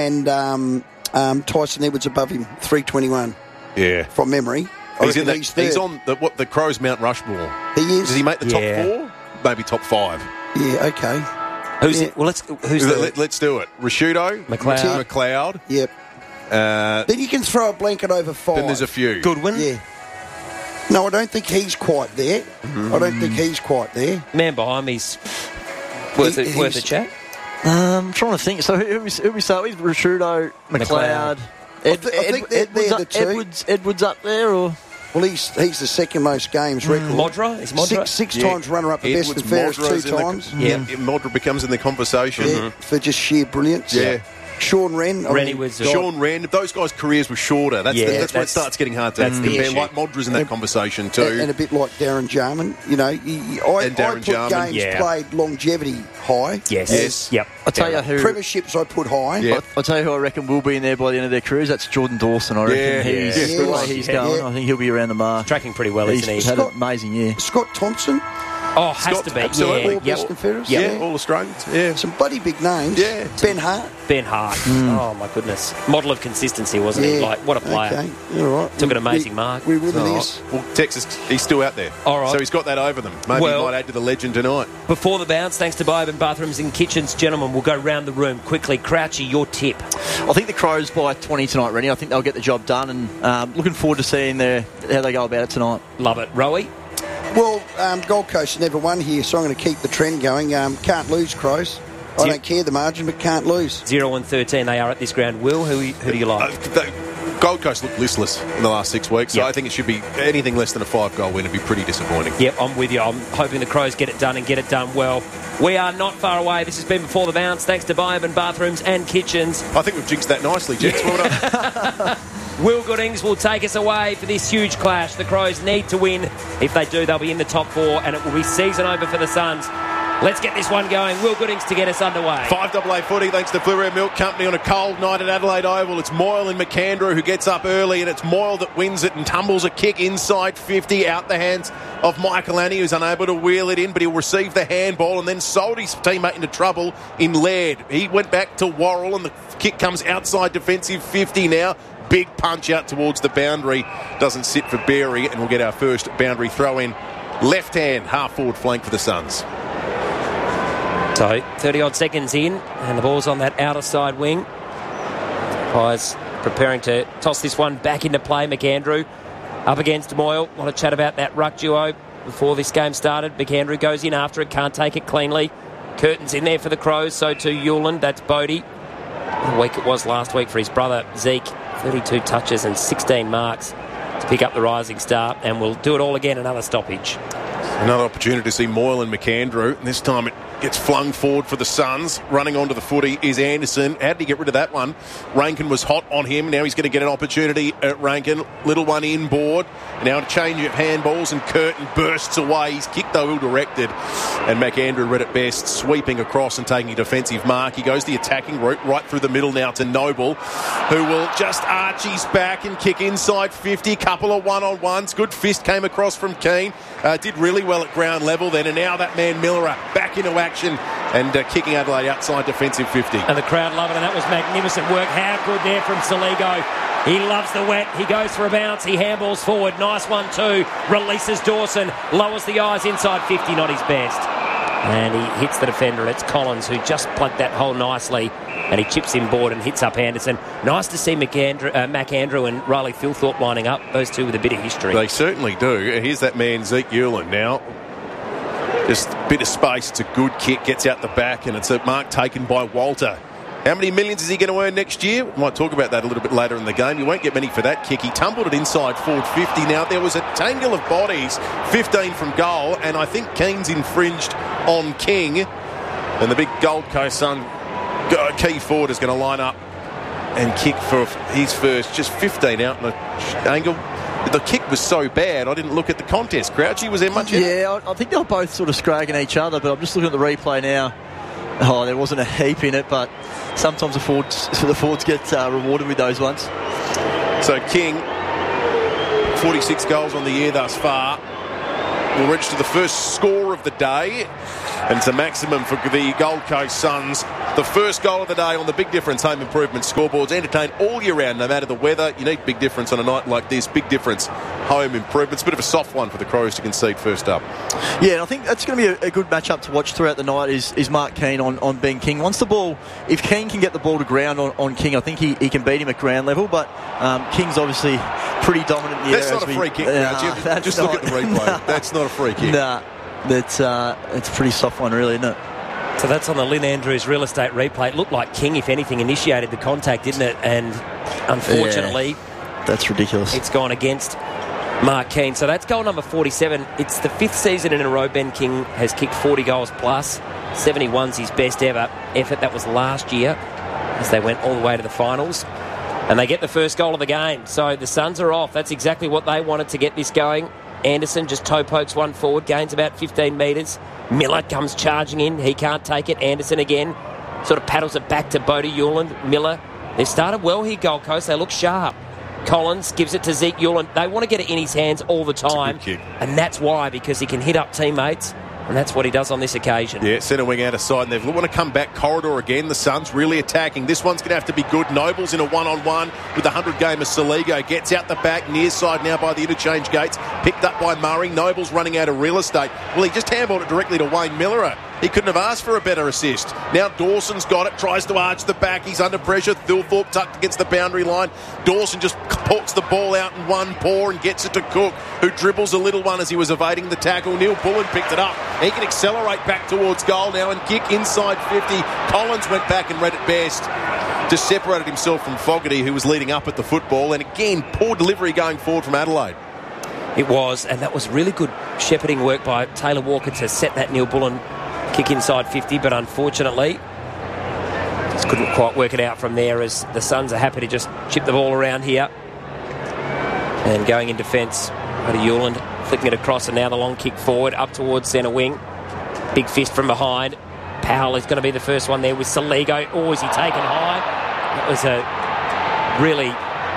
and Tyson Edwards above him, 321. Yeah. From memory. He's on the Crows Mount Rushmore. He is. Does he make the top 4? Maybe top 5. Yeah, okay. Let's do it. Rashudo, McLeod. Yep. Then you can throw a blanket over 5. Then there's a few. Goodwin. Yeah. No, I don't think he's quite there. I don't think he's quite there. Man behind me's worth a chat. I'm trying to think. So who we start with? Rashudo, McLeod. I think they're the two. Edwards up there, or? Well, he's the second most games record. Modra? Is Modra? Six times runner-up the best and fairest, 2 times. Modra becomes in the conversation. For just sheer brilliance. Yeah. Sean Wren. Sean Wren. Those guys' careers were shorter. That's when it starts getting hard to compare. Like Modra's in that conversation too. And a bit like Darren Jarman. You know, I put games played longevity high. Yes. Yep. I'll tell you who... Premierships I put high. Yep. I'll tell you who I reckon will be in there by the end of their careers. That's Jordan Dawson. I reckon the way he's going, I think he'll be around the mark. Tracking pretty well, isn't he? He's had an amazing year. Scott Thompson. Oh, has to be. Absolutely. All best and fairest. All Australians. Yeah. Some bloody big names. Yeah. Ben Hart. Oh, my goodness. Model of consistency, wasn't he? Like, what a player. Okay. All right. Took an amazing mark. We win this. Well, Texas, he's still out there. All right. So he's got that over them. Maybe he might add to the legend tonight. Before the bounce, thanks to Biome Bathrooms and Kitchens, gentlemen, we'll go round the room quickly. Crouchy, your tip. I think the Crows by 20 tonight, Rennie. I think they'll get the job done, and looking forward to seeing how they go about it tonight. Love it. Rowie? Well, Gold Coast never won here, so I'm going to keep the trend going. Can't lose, Crows. I don't care the margin, but can't lose. 0-13 they are at this ground. Will, who do you like? Gold Coast looked listless in the last 6 weeks, so I think it should be anything less than a 5-goal win. It'd be pretty disappointing. Yep, I'm with you. I'm hoping the Crows get it done and get it done well. We are not far away. This has been Before the Bounce, thanks to Biome Bathrooms and Kitchens. I think we've jinxed that nicely, gents. Well done. Will Goodings will take us away for this huge clash. The Crows need to win. If they do, they'll be in the top 4, and it will be season over for the Suns. Let's get this one going. Will Goodings to get us underway. 5AA footy thanks to Blue Red Milk Company on a cold night at Adelaide Oval. It's Moyle and McAndrew who gets up early, and it's Moyle that wins it and tumbles a kick inside 50 out the hands of Michael Annie, who's unable to wheel it in, but he'll receive the handball and then sold his teammate into trouble in Laird. He went back to Worrell, and the kick comes outside defensive 50 now. Big punch out towards the boundary. Doesn't sit for Berry, and we'll get our first boundary throw in. Left hand, half forward flank for the Suns. So 30-odd seconds in, and the ball's on that outer side wing. Pies preparing to toss this one back into play. McAndrew up against Moyle. Want to chat about that ruck duo before this game started. McAndrew goes in after it, can't take it cleanly. Curtin's in there for the Crows, so too Hewland. That's Bodie. What a week it was last week for his brother Zeke. 32 touches and 16 marks to pick up the rising star, and we'll do it all again, another stoppage. Another opportunity to see Moyle and McAndrew, and this time it gets flung forward for the Suns. Running onto the footy is Anderson. How did he get rid of that one? Rankin was hot on him. Now he's going to get an opportunity at Rankin. Little one inboard. Now a change of handballs, and Curtin bursts away. He's kicked though ill-directed, and McAndrew read it best, sweeping across and taking a defensive mark. He goes the attacking route right through the middle now to Noble, who will just arch his back and kick inside 50. Couple of one-on-ones. Good fist came across from Keane. Did really well at ground level then, and now that man Millerer back into action and kicking Adelaide outside defensive 50. And the crowd love it, and that was magnificent work. How good there from Saligo. He loves the wet. He goes for a bounce. He handballs forward. Nice one too. Releases Dawson. Lowers the eyes inside 50. Not his best. And he hits the defender. It's Collins who just plugged that hole nicely. And he chips in board and hits up Anderson. Nice to see McAndrew and Riley Philthorpe lining up. Those two with a bit of history. They certainly do. Here's that man Zeke Hewland now. Just a bit of space. It's a good kick. Gets out the back, and it's a mark taken by Walter. How many millions is he going to earn next year? We might talk about that a little bit later in the game. You won't get many for that kick. He tumbled it inside forward 50. Now, there was a tangle of bodies, 15 from goal, and I think Keane's infringed on King. And the big Gold Coast Sun key forward is going to line up and kick for his first, just 15 out in the angle. The kick was so bad, I didn't look at the contest. Crouchy, was there much in it? Yeah, I think they were both sort of scragging each other, but I'm just looking at the replay now. Oh, there wasn't a heap in it, but sometimes the forwards get rewarded with those ones. So King, 46 goals on the year thus far, will register the first score of the day, and it's a maximum for the Gold Coast Suns The first goal of the day on the Big Difference Home Improvement scoreboards. Entertain all year round, no matter the weather. You need Big Difference on a night like this. Big Difference Home Improvements. Bit of a soft one for the Crows to concede first up. Yeah, and I think that's going to be a good matchup to watch throughout the night is Mark Keane on Ben King. Once the ball, if Keane can get the ball to ground on King, I think he can beat him at ground level, but King's obviously pretty dominant in the air. That's not a free kick, Jim. Just look at the replay. That's not a free kick. Nah, it's a pretty soft one, really, isn't it? So that's on the Lynn Andrews real estate replay. It looked like King, if anything, initiated the contact, didn't it? And unfortunately, that's ridiculous. It's gone against Mark Keane. So that's goal number 47. It's the 5th season in a row Ben King has kicked 40 goals plus. 71's his best ever effort. That was last year as they went all the way to the finals. And they get the first goal of the game. So the Suns are off. That's exactly what they wanted to get this going. Anderson just toe pokes one forward, gains about 15 metres. Miller comes charging in. He can't take it. Anderson again sort of paddles it back to Bodie Hewland. Miller. They've started well here, Gold Coast. They look sharp. Collins gives it to Zeke Hewland. They want to get it in his hands all the time. And that's why, because he can hit up teammates. And that's what he does on this occasion. Yeah, centre wing out of side. And they want to come back corridor again. The Suns really attacking. This one's going to have to be good. Noble's in a one-on-one with the 100-gamer Soligo. Gets out the back, near side now by the interchange gates. Picked up by Murray. Noble's running out of real estate. Well, he just handballed it directly to Wayne Miller. He couldn't have asked for a better assist. Now Dawson's got it, tries to arch the back. He's under pressure. Thilthorpe tucked against the boundary line. Dawson just pokes the ball out in one paw and gets it to Cook, who dribbles a little one as he was evading the tackle. Neil Bullen picked it up. He can accelerate back towards goal now and kick inside 50. Collins went back and read it best. Just separated himself from Fogarty, who was leading up at the football. And again, poor delivery going forward from Adelaide. It was, and that was really good shepherding work by Taylor Walker to set that Neil Bullen kick inside 50, but unfortunately just couldn't quite work it out from there, as the Suns are happy to just chip the ball around here. And going in defence, Bodie Hewland flicking it across, and now the long kick forward up towards centre wing. Big fist from behind. Powell is going to be the first one there with Soligo. Oh, is he taken high? That was a really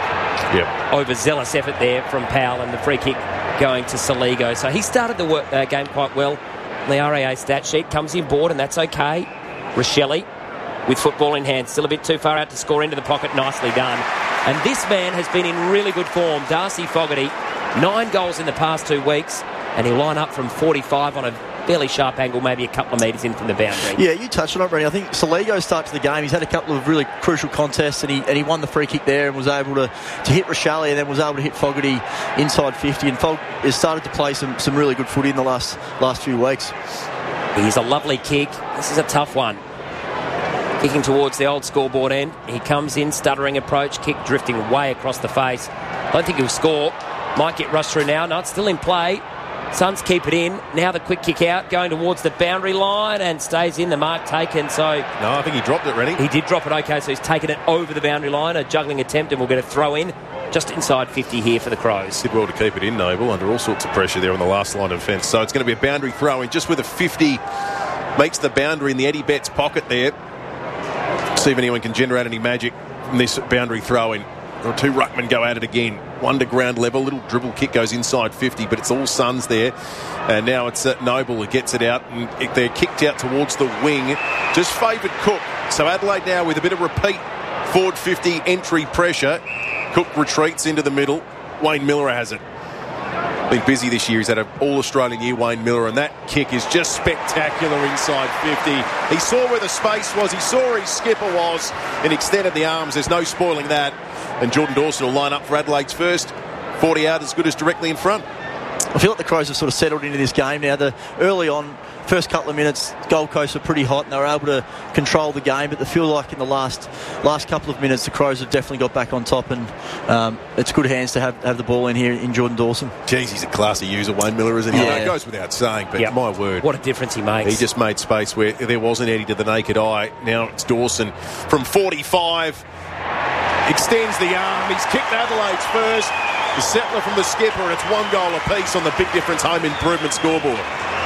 overzealous effort there from Powell, and the free kick going to Soligo. So he started the game quite well. The RAA stat sheet comes in board, and that's okay. Rochelle with football in hand, still a bit too far out to score into the pocket. Nicely done. And this man has been in really good form. Darcy Fogarty, 9 goals in the past 2 weeks, and he'll line up from 45 on a fairly sharp angle, maybe a couple of metres in from the boundary. Yeah, you touched on it, Brenny. I think Soligo's start to the game, he's had a couple of really crucial contests, and he won the free kick there and was able to hit Rochelle, and then was able to hit Fogarty inside 50, and Fog has started to play some really good footy in the last few weeks. He's a lovely kick. This is a tough one. Kicking towards the old scoreboard end. He comes in, stuttering approach, kick drifting way across the face. I don't think he'll score. Might get rushed through now. No, it's still in play. Suns keep it in. Now the quick kick out, going towards the boundary line, and stays in. The mark taken. So no, I think he dropped it, Rennie. He did drop it, okay, so he's taken it over the boundary line. A juggling attempt, and we'll get a throw in just inside 50 here for the Crows. Did well to keep it in, Noble, under all sorts of pressure there on the last line of defence. So it's going to be a boundary throw in just with a 50. Makes the boundary in the Eddie Betts pocket there. See if anyone can generate any magic from this boundary throw in. The 2 ruckmen go at it again. 1 to ground level. Little dribble kick goes inside 50, but it's all Suns there. And now it's Noble who gets it out, and they're kicked out towards the wing. Just favoured Cook. So Adelaide now with a bit of repeat. Forward 50 entry pressure. Cook retreats into the middle. Wayne Miller has it. Been busy this year. He's had an All-Australian year, Wayne Miller, and that kick is just spectacular inside 50. He saw where the space was. He saw where his skipper was and extended the arms. There's no spoiling that. And Jordan Dawson will line up for Adelaide's first. 40 out as good as directly in front. I feel like the Crows have sort of settled into this game now. Early on, first couple of minutes, Gold Coast were pretty hot and they were able to control the game, but they feel like in the last couple of minutes the Crows have definitely got back on top, and it's good hands to have the ball in here in Jordan Dawson. Jeez, he's a classy user, Wayne Miller, isn't he? Yeah. It goes without saying, but my word. What a difference he makes. He just made space where there wasn't any to the naked eye. Now it's Dawson from 45. Extends the arm. He's kicked Adelaide's first. The settler from the skipper, and it's 1 goal apiece on the Big Difference Home Improvement scoreboard.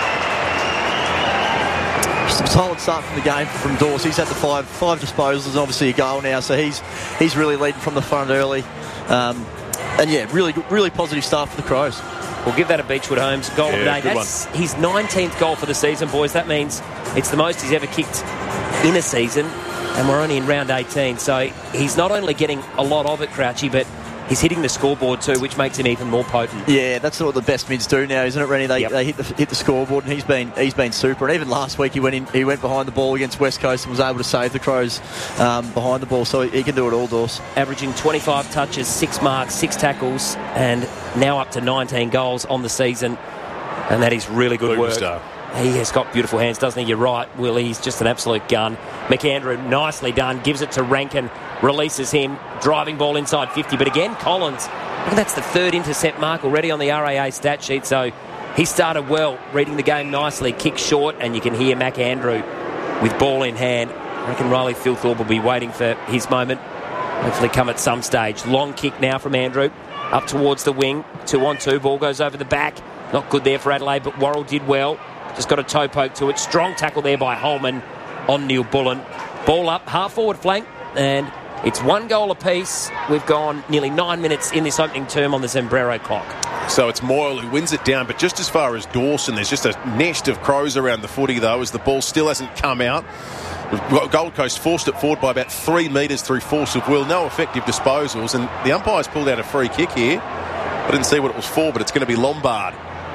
Just a solid start from the game from Dawes. He's had the five disposals and obviously a goal now, so he's really leading from the front early. And yeah, really positive start for the Crows. We'll give that a Beechwood Homes goal of the day. That's his 19th goal for the season, boys. That means it's the most he's ever kicked in a season, and we're only in round 18. So he's not only getting a lot of it, Crouchy, but he's hitting the scoreboard too, which makes him even more potent. Yeah, that's what the best mids do now, isn't it, Rennie? They hit the scoreboard, and he's been super. And even last week he went behind the ball against West Coast and was able to save the Crows behind the ball. So he can do it all, Dawes. Averaging 25 touches, 6 marks, 6 tackles, and now up to 19 goals on the season. And that is really good work. He has got beautiful hands, doesn't he? You're right, Will. He's just an absolute gun. McAndrew, nicely done. Gives it to Rankin. Releases him. Driving ball inside 50. But again, Collins. Look, that's the 3rd intercept mark already on the RAA stat sheet. So he started well, reading the game nicely. Kick short, and you can hear McAndrew with ball in hand. I reckon Riley Filthorpe will be waiting for his moment. Hopefully come at some stage. Long kick now from Andrew. Up towards the wing. 2-on-2. Ball goes over the back. Not good there for Adelaide, but Worrell did well. Just got a toe poke to it. Strong tackle there by Holman on Neil Bullen. Ball up, half forward flank, and it's 1 goal apiece. We've gone nearly 9 minutes in this opening term on the Zambrero clock. So it's Moyle who wins it down, but just as far as Dawson, there's just a nest of Crows around the footy, though, as the ball still hasn't come out. Gold Coast forced it forward by about 3 metres through force of will. No effective disposals, and the umpire's pulled out a free kick here. I didn't see what it was for, but it's going to be Lombard,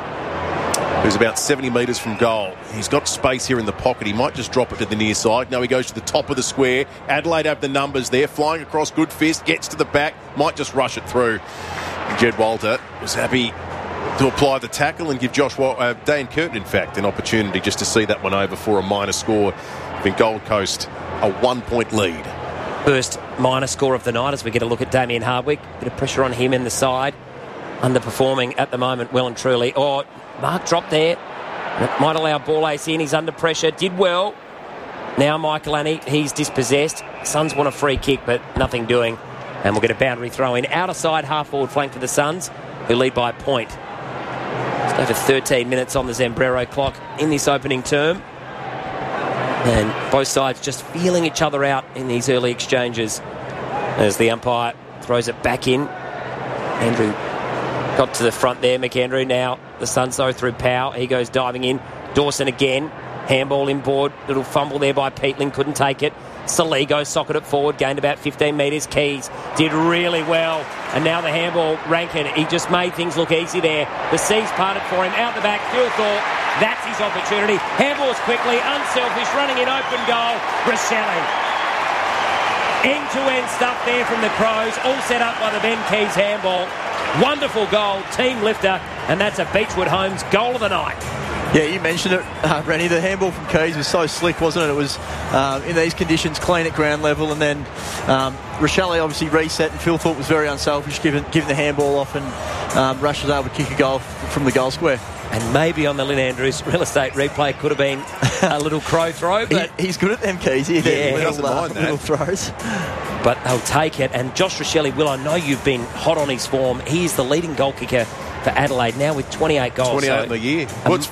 who's about 70 metres from goal. He's got space here in the pocket. He might just drop it to the near side. No, he goes to the top of the square. Adelaide have the numbers there. Flying across, good fist, gets to the back, might just rush it through. Jed Walter was happy to apply the tackle and give Dan Curtin, in fact, an opportunity just to see that one over for a minor score. Giving Gold Coast a 1-point lead. First minor score of the night as we get a look at Damien Hardwick. Bit of pressure on him in the side. Underperforming at the moment, well and truly. Mark dropped there. It might allow Ball Ace in. He's under pressure. Did well. Now Michael Annie, he's dispossessed. Suns want a free kick, but nothing doing. And we'll get a boundary throw in. Outer side, half forward flank for the Suns, who lead by a point. Just over 13 minutes on the Zambrero clock in this opening term. And both sides just feeling each other out in these early exchanges. As the umpire throws it back in. Andrew got to the front there, McAndrew. Now the Suns though through Powell. He goes diving in. Dawson again. Handball inboard. Little fumble there by Peatling. Couldn't take it. Saligo socket it forward. Gained about 15 metres. Keys did really well. And now the handball. Rankin. He just made things look easy there. The seas parted for him. Out the back. Filthorpe. That's his opportunity. Handballs quickly. Unselfish. Running in open goal. Rachele. End-to-end stuff there from the Crows. All set up by the Ben Keys handball. Wonderful goal, team lifter, and that's a Beechwood Homes goal of the night. Yeah, you mentioned it, Rennie. The handball from Keys was so slick, wasn't it? It was in these conditions, clean at ground level, and then Rachele obviously reset, and Filthorpe was very unselfish, giving the handball off, and Rush was able to kick a goal from the goal square. And maybe on the Lynn Andrews real estate replay could have been a little Crow throw, but he's good at them, Keys. He doesn't mind little throws. But they'll take it. And Josh Rachele, Will, I know you've been hot on his form. He is the leading goal kicker for Adelaide now with 28 goals. 28 in the year.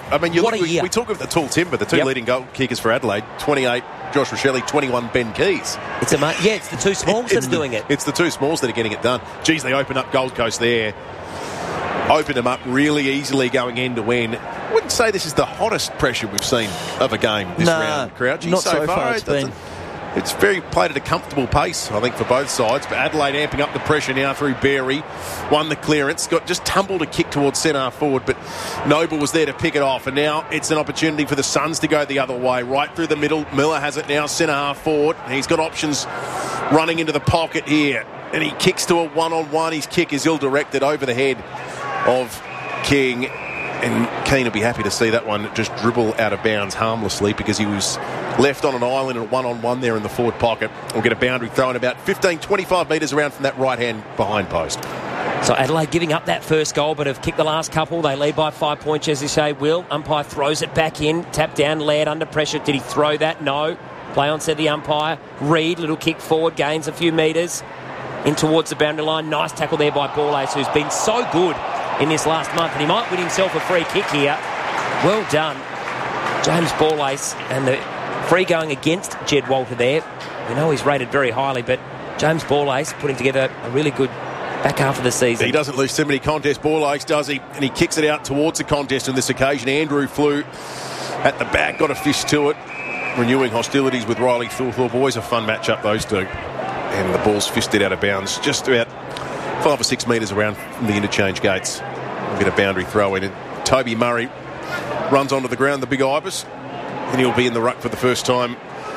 We talk of the tall timber, the two leading goal kickers for Adelaide, 28 Josh Rachele, 21 Ben Keys. It's the two smalls that's doing it. It's the two smalls that are getting it done. Geez, they open up Gold Coast there. Opened them up really easily going end to end. I wouldn't say this is the hottest pressure we've seen of a game this round, Crouchy. Not so far it's very played at a comfortable pace, I think, for both sides. But Adelaide amping up the pressure now through Berry. Won the clearance. Just tumbled a kick towards centre forward, but Noble was there to pick it off. And now it's an opportunity for the Suns to go the other way. Right through the middle. Miller has it now, centre half forward. And he's got options running into the pocket here. And he kicks to a one-on-one. His kick is ill-directed over the head of King. And Keane will be happy to see that one just dribble out of bounds harmlessly because he was left on an island and one-on-one there in the forward pocket. We'll get a boundary thrown about 15-25 metres around from that right-hand behind post. So Adelaide giving up that first goal, but have kicked the last couple. They lead by 5 points, as you say, Will. Umpire throws it back in. Tap down, Laird under pressure. Did he throw that? No. Play on, said the umpire. Reed, little kick forward, gains a few metres in towards the boundary line. Nice tackle there by Ball Ace, who's been so good in this last month, and he might win himself a free kick here. Well done, James Ball Ace, and the free going against Jed Walter there. We know he's rated very highly, but James Ball Ace putting together a really good back half of the season. He doesn't lose too many contests, Ball Ace, does he? And he kicks it out towards the contest on this occasion. Andrew flew at the back, got a fish to it. renewing hostilities with Riley Thorthorpe. Always a fun matchup, those two. And the ball's fisted out of bounds just about 5 or 6 metres around from the interchange gates. We'll get a boundary throw in. And Toby Murray runs onto the ground, the big Ibis, and he'll be in the ruck for the first time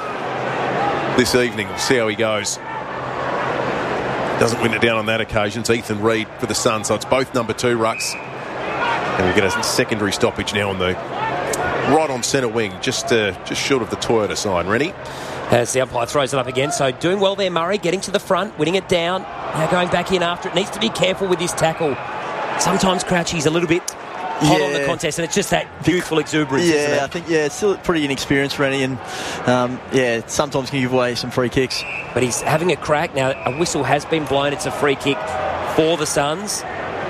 this evening. We'll see how he goes. Doesn't win it down on that occasion. It's Ethan Reid for the Suns, so it's both number 2 rucks. And we get a secondary stoppage now on the right on centre wing, just short of the Toyota sign. Rennie? As the umpire throws it up again. So doing well there, Murray, getting to the front, winning it down. Now going back in after it. Needs to be careful with his tackle. Sometimes Crouchy's a little bit hot on the contest, and it's just that youthful exuberance, isn't it? I think, it's still pretty inexperienced, Rennie, and, sometimes can give away some free kicks. But he's having a crack. Now, a whistle has been blown. It's a free kick for the Suns.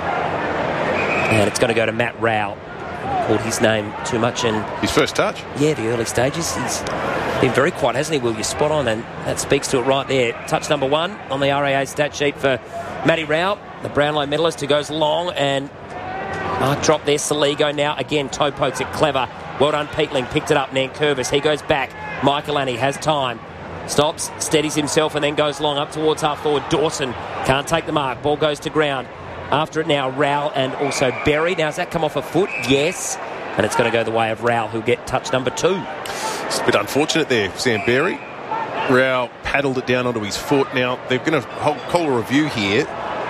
And it's going to go to Matt Rowell. Called his name too much. And his first touch? Yeah, the early stages. He's been very quiet, hasn't he, Will? You're spot on, and that speaks to it right there. Touch number 1 on the RAA stat sheet for Matty Rowell, the Brownlow medalist, who goes long, and mark drop there. Saligo now again toe pokes it clever. Well done, Peatling picked it up. Nankervis, he goes back. Michael Annie has time, stops, steadies himself, and then goes long up towards half forward. Dawson can't take the mark. Ball goes to ground. After it now, Rowell and also Berry. Now, has that come off a foot? Yes. And it's going to go the way of Rowell, who'll get touch number 2. It's a bit unfortunate there, Sam Berry. Rowell paddled it down onto his foot. Now, they're going to call a review here.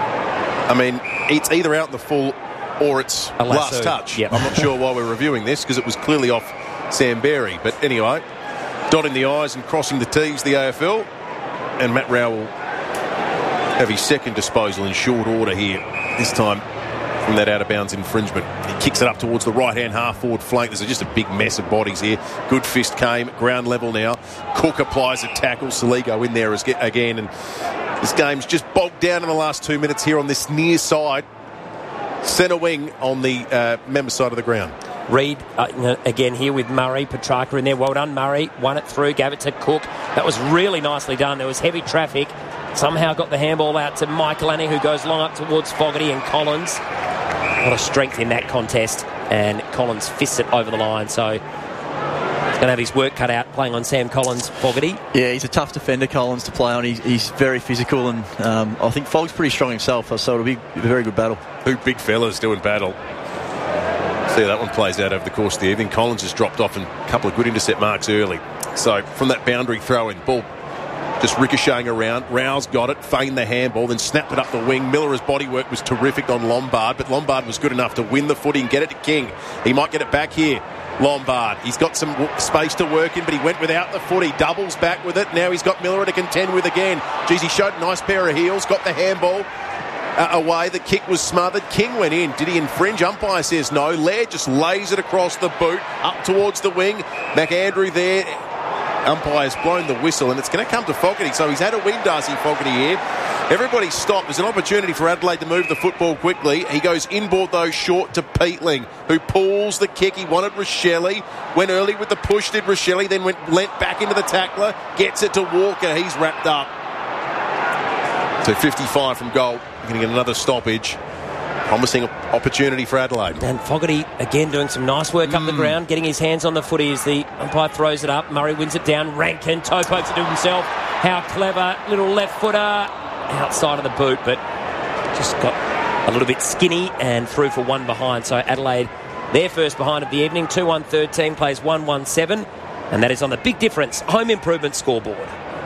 I mean, it's either out in the full or it's last touch. Yep. I'm not sure why we're reviewing this, because it was clearly off Sam Berry. But anyway, dotting the I's and crossing the T's, the AFL. And Matt Rowell will have his second disposal in short order here, this time from that out-of-bounds infringement. He kicks it up towards the right-hand half-forward flank. There's just a big mess of bodies here. Good fist came, ground level now. Cook applies a tackle. Saligo in there again. And this game's just bogged down in the last 2 minutes here on this near side. Centre wing on the member side of the ground. Reid again here with Murray. Petrarca in there. Well done, Murray. Won it through, gave it to Cook. That was really nicely done. There was heavy traffic. Somehow got the handball out to Michael Annie, who goes long up towards Fogarty and Collins. A lot of strength in that contest, and Collins fists it over the line. So he's going to have his work cut out playing on Sam Collins. Fogarty. Yeah, he's a tough defender, Collins, to play on. He's very physical, and I think Fogg's pretty strong himself, so it'll be a very good battle. 2 big fellas doing battle. See how that one plays out over the course of the evening. Collins has dropped off and a couple of good intercept marks early. So from that boundary throw-in, ball just ricocheting around. Rowell's got it, feigned the handball, then snapped it up the wing. Miller's bodywork was terrific on Lombard, but Lombard was good enough to win the footy and get it to King. He might get it back here. Lombard, he's got some space to work in, but he went without the foot. He doubles back with it. Now he's got Miller to contend with again. Geez, he showed a nice pair of heels, got the handball away. The kick was smothered. King went in. Did he infringe? Umpire says no. Laird just lays it across the boot up towards the wing. McAndrew there. Umpire's blown the whistle, and it's going to come to Fogarty. So he's had a win, Darcy Fogarty here. Everybody stopped. There's an opportunity for Adelaide to move the football quickly. He goes inboard, though, short to Peatling, who pulls the kick. He wanted Rochelle. Went early with the push, did Rochelle, then leant back into the tackler. Gets it to Walker. He's wrapped up. So 55 from goal. We're going to get another stoppage. Promising opportunity for Adelaide. And Fogarty again doing some nice work up the ground, getting his hands on the footy as the umpire throws it up. Murray wins it down. Rankin toe pokes it to himself. How clever. Little left footer outside of the boot, but just got a little bit skinny and through for 1 behind. So Adelaide, their first behind of the evening. 2-1 third team plays 1-1-7, and that is on the Big Difference home improvement scoreboard.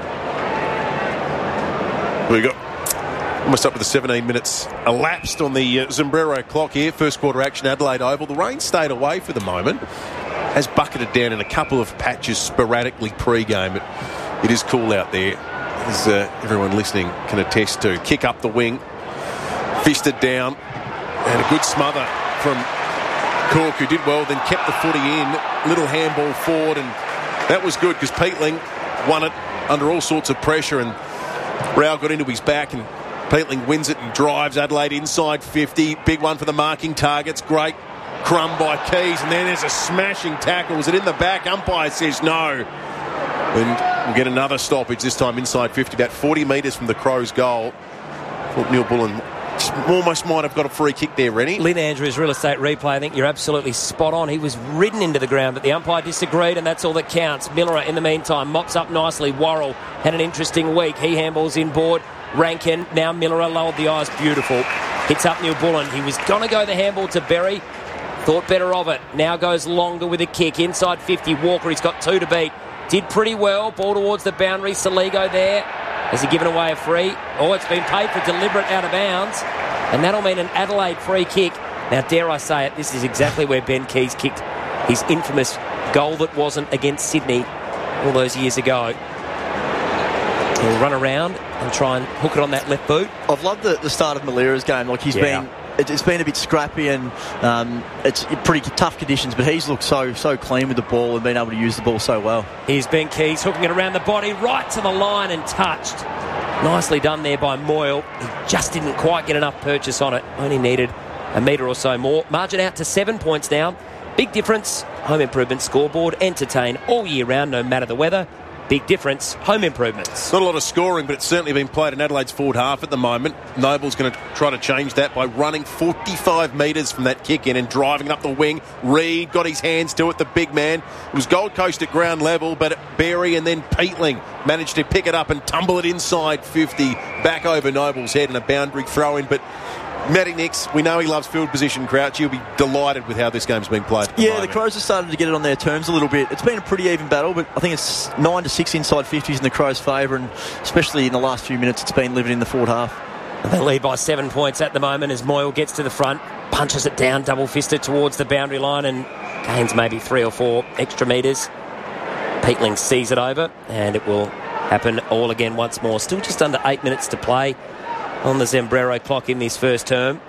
We got almost up to the 17 minutes elapsed on the Zombrero clock here. First quarter action, Adelaide Oval. The rain stayed away for the moment. Has bucketed down in a couple of patches sporadically pre-game, but it is cool out there, as everyone listening can attest to. Kick up the wing, fisted down, and a good smother from Cook, who did well, then kept the footy in. Little handball forward, and that was good because Peatling won it under all sorts of pressure, and Rowell got into his back, and Peatling wins it and drives Adelaide inside 50. Big one for the marking targets. Great crumb by Keys. And then there's a smashing tackle. Is it in the back? Umpire says no. And we'll get another stoppage, this time inside 50, about 40 metres from the Crows' goal. Thought Neil Bullen almost might have got a free kick there, Rennie. Lynn Andrews, real estate replay, I think you're absolutely spot on. He was ridden into the ground, but the umpire disagreed, and that's all that counts. Miller, in the meantime, mops up nicely. Worrell had an interesting week. He handballs inboard. Rankin, now Miller lowered the eyes. Beautiful. Hits up Neil Bullen. He was going to go the handball to Berry. Thought better of it. Now goes longer with a kick. Inside 50. Walker, he's got 2 to beat. Did pretty well. Ball towards the boundary. Saligo there. Has he given away a free? Oh, it's been paid for deliberate out of bounds. And that'll mean an Adelaide free kick. Now, dare I say it, this is exactly where Ben Keys kicked his infamous goal that wasn't against Sydney all those years ago. He'll run around and try and hook it on that left boot. I've loved the start of Malira's game. Like, he's been... It's been a bit scrappy and it's pretty tough conditions, but he's looked so clean with the ball and been able to use the ball so well. Here's Ben Keys hooking it around the body, right to the line and touched. Nicely done there by Moyle. He just didn't quite get enough purchase on it. Only needed a metre or so more. Margin out to 7 points now. Big difference. Home Improvement scoreboard. Entertain all year round, no matter the weather. Big difference, Home Improvements. Not a lot of scoring, but it's certainly been played in Adelaide's forward half at the moment. Noble's going to try to change that by running 45 metres from that kick in and driving it up the wing. Reid got his hands to it, the big man. It was Gold Coast at ground level, but Berry and then Peatling managed to pick it up and tumble it inside 50, back over Noble's head and a boundary throw in. But Matty Nix, we know he loves field position, Crouch. He'll be delighted with how this game's been played. The Crows have started to get it on their terms a little bit. It's been a pretty even battle, but I think it's 9-6 inside 50s in the Crows' favour, and especially in the last few minutes, it's been living in the forward half. They lead by 7 points at the moment as Moyle gets to the front, punches it down, double-fisted towards the boundary line, and gains maybe 3 or 4 extra metres. Peatling sees it over, and it will happen all again once more. Still just under 8 minutes to play on the Zembrero clock in this first term.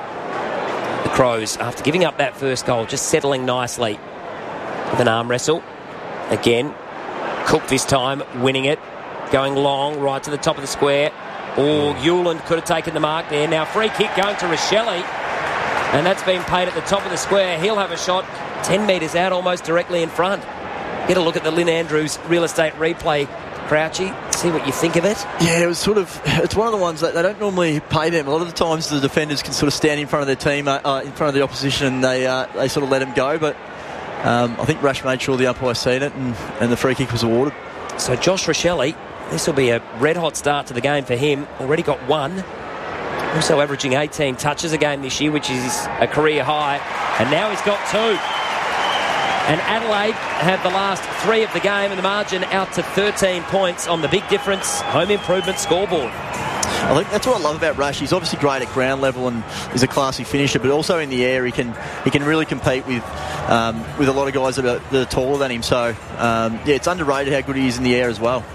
The Crows, after giving up that first goal, just settling nicely with an arm wrestle. Again, Cook this time, winning it. Going long, right to the top of the square. Oh, Hewland could have taken the mark there. Now free kick going to Rochelle. And that's been paid at the top of the square. He'll have a shot 10 metres out, almost directly in front. Get a look at the Lynn Andrews real estate replay, Crouchy. See what you think of it. Yeah, it's one of the ones that they don't normally pay them. A lot of the times the defenders can sort of stand in front of their team, in front of the opposition, and they sort of let them go. But I think Rash made sure the umpire seen it, and the free kick was awarded. So Josh Rochelle, this will be a red-hot start to the game for him. Already got 1. Also averaging 18 touches a game this year, which is a career high. And now he's got 2. And Adelaide have the last 3 of the game, and the margin out to 13 points on the Big Difference Home Improvement scoreboard. I think that's what I love about Rash. He's obviously great at ground level and is a classy finisher, but also in the air he can really compete with a lot of guys that are taller than him. So it's underrated how good he is in the air as well.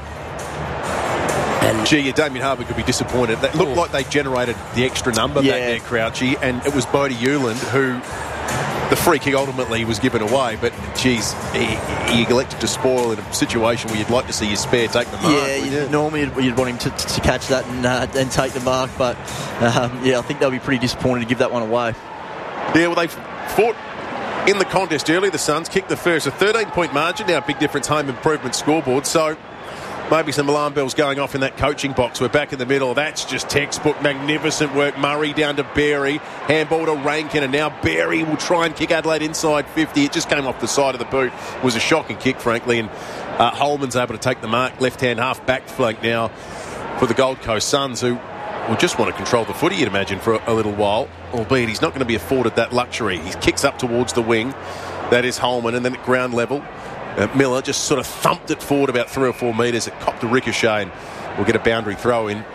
And Damien Harbour could be disappointed. That looked like they generated the extra number back there, Crouchy, and it was Bodie Hewland who the free kick ultimately was given away, but he elected to spoil in a situation where you'd like to see your spare take the mark. Normally you'd want him to catch that and take the mark, but I think they'll be pretty disappointed to give that one away. Yeah, well, they fought in the contest early. The Suns kicked the first, a 13-point margin now, Big Difference Home Improvement scoreboard. So maybe some alarm bells going off in that coaching box. We're back in the middle. That's just textbook magnificent work. Murray down to Berry. Handball to Rankin. And now Berry will try and kick Adelaide inside 50. It just came off the side of the boot. It was a shocking kick, frankly. And Holman's able to take the mark. Left-hand half back flank now for the Gold Coast Suns, who will just want to control the footy, you'd imagine, for a little while. Albeit he's not going to be afforded that luxury. He kicks up towards the wing. That is Holman. And then at ground level, Miller just sort of thumped it forward about 3 or 4 metres. It copped a ricochet and will get a boundary throw in.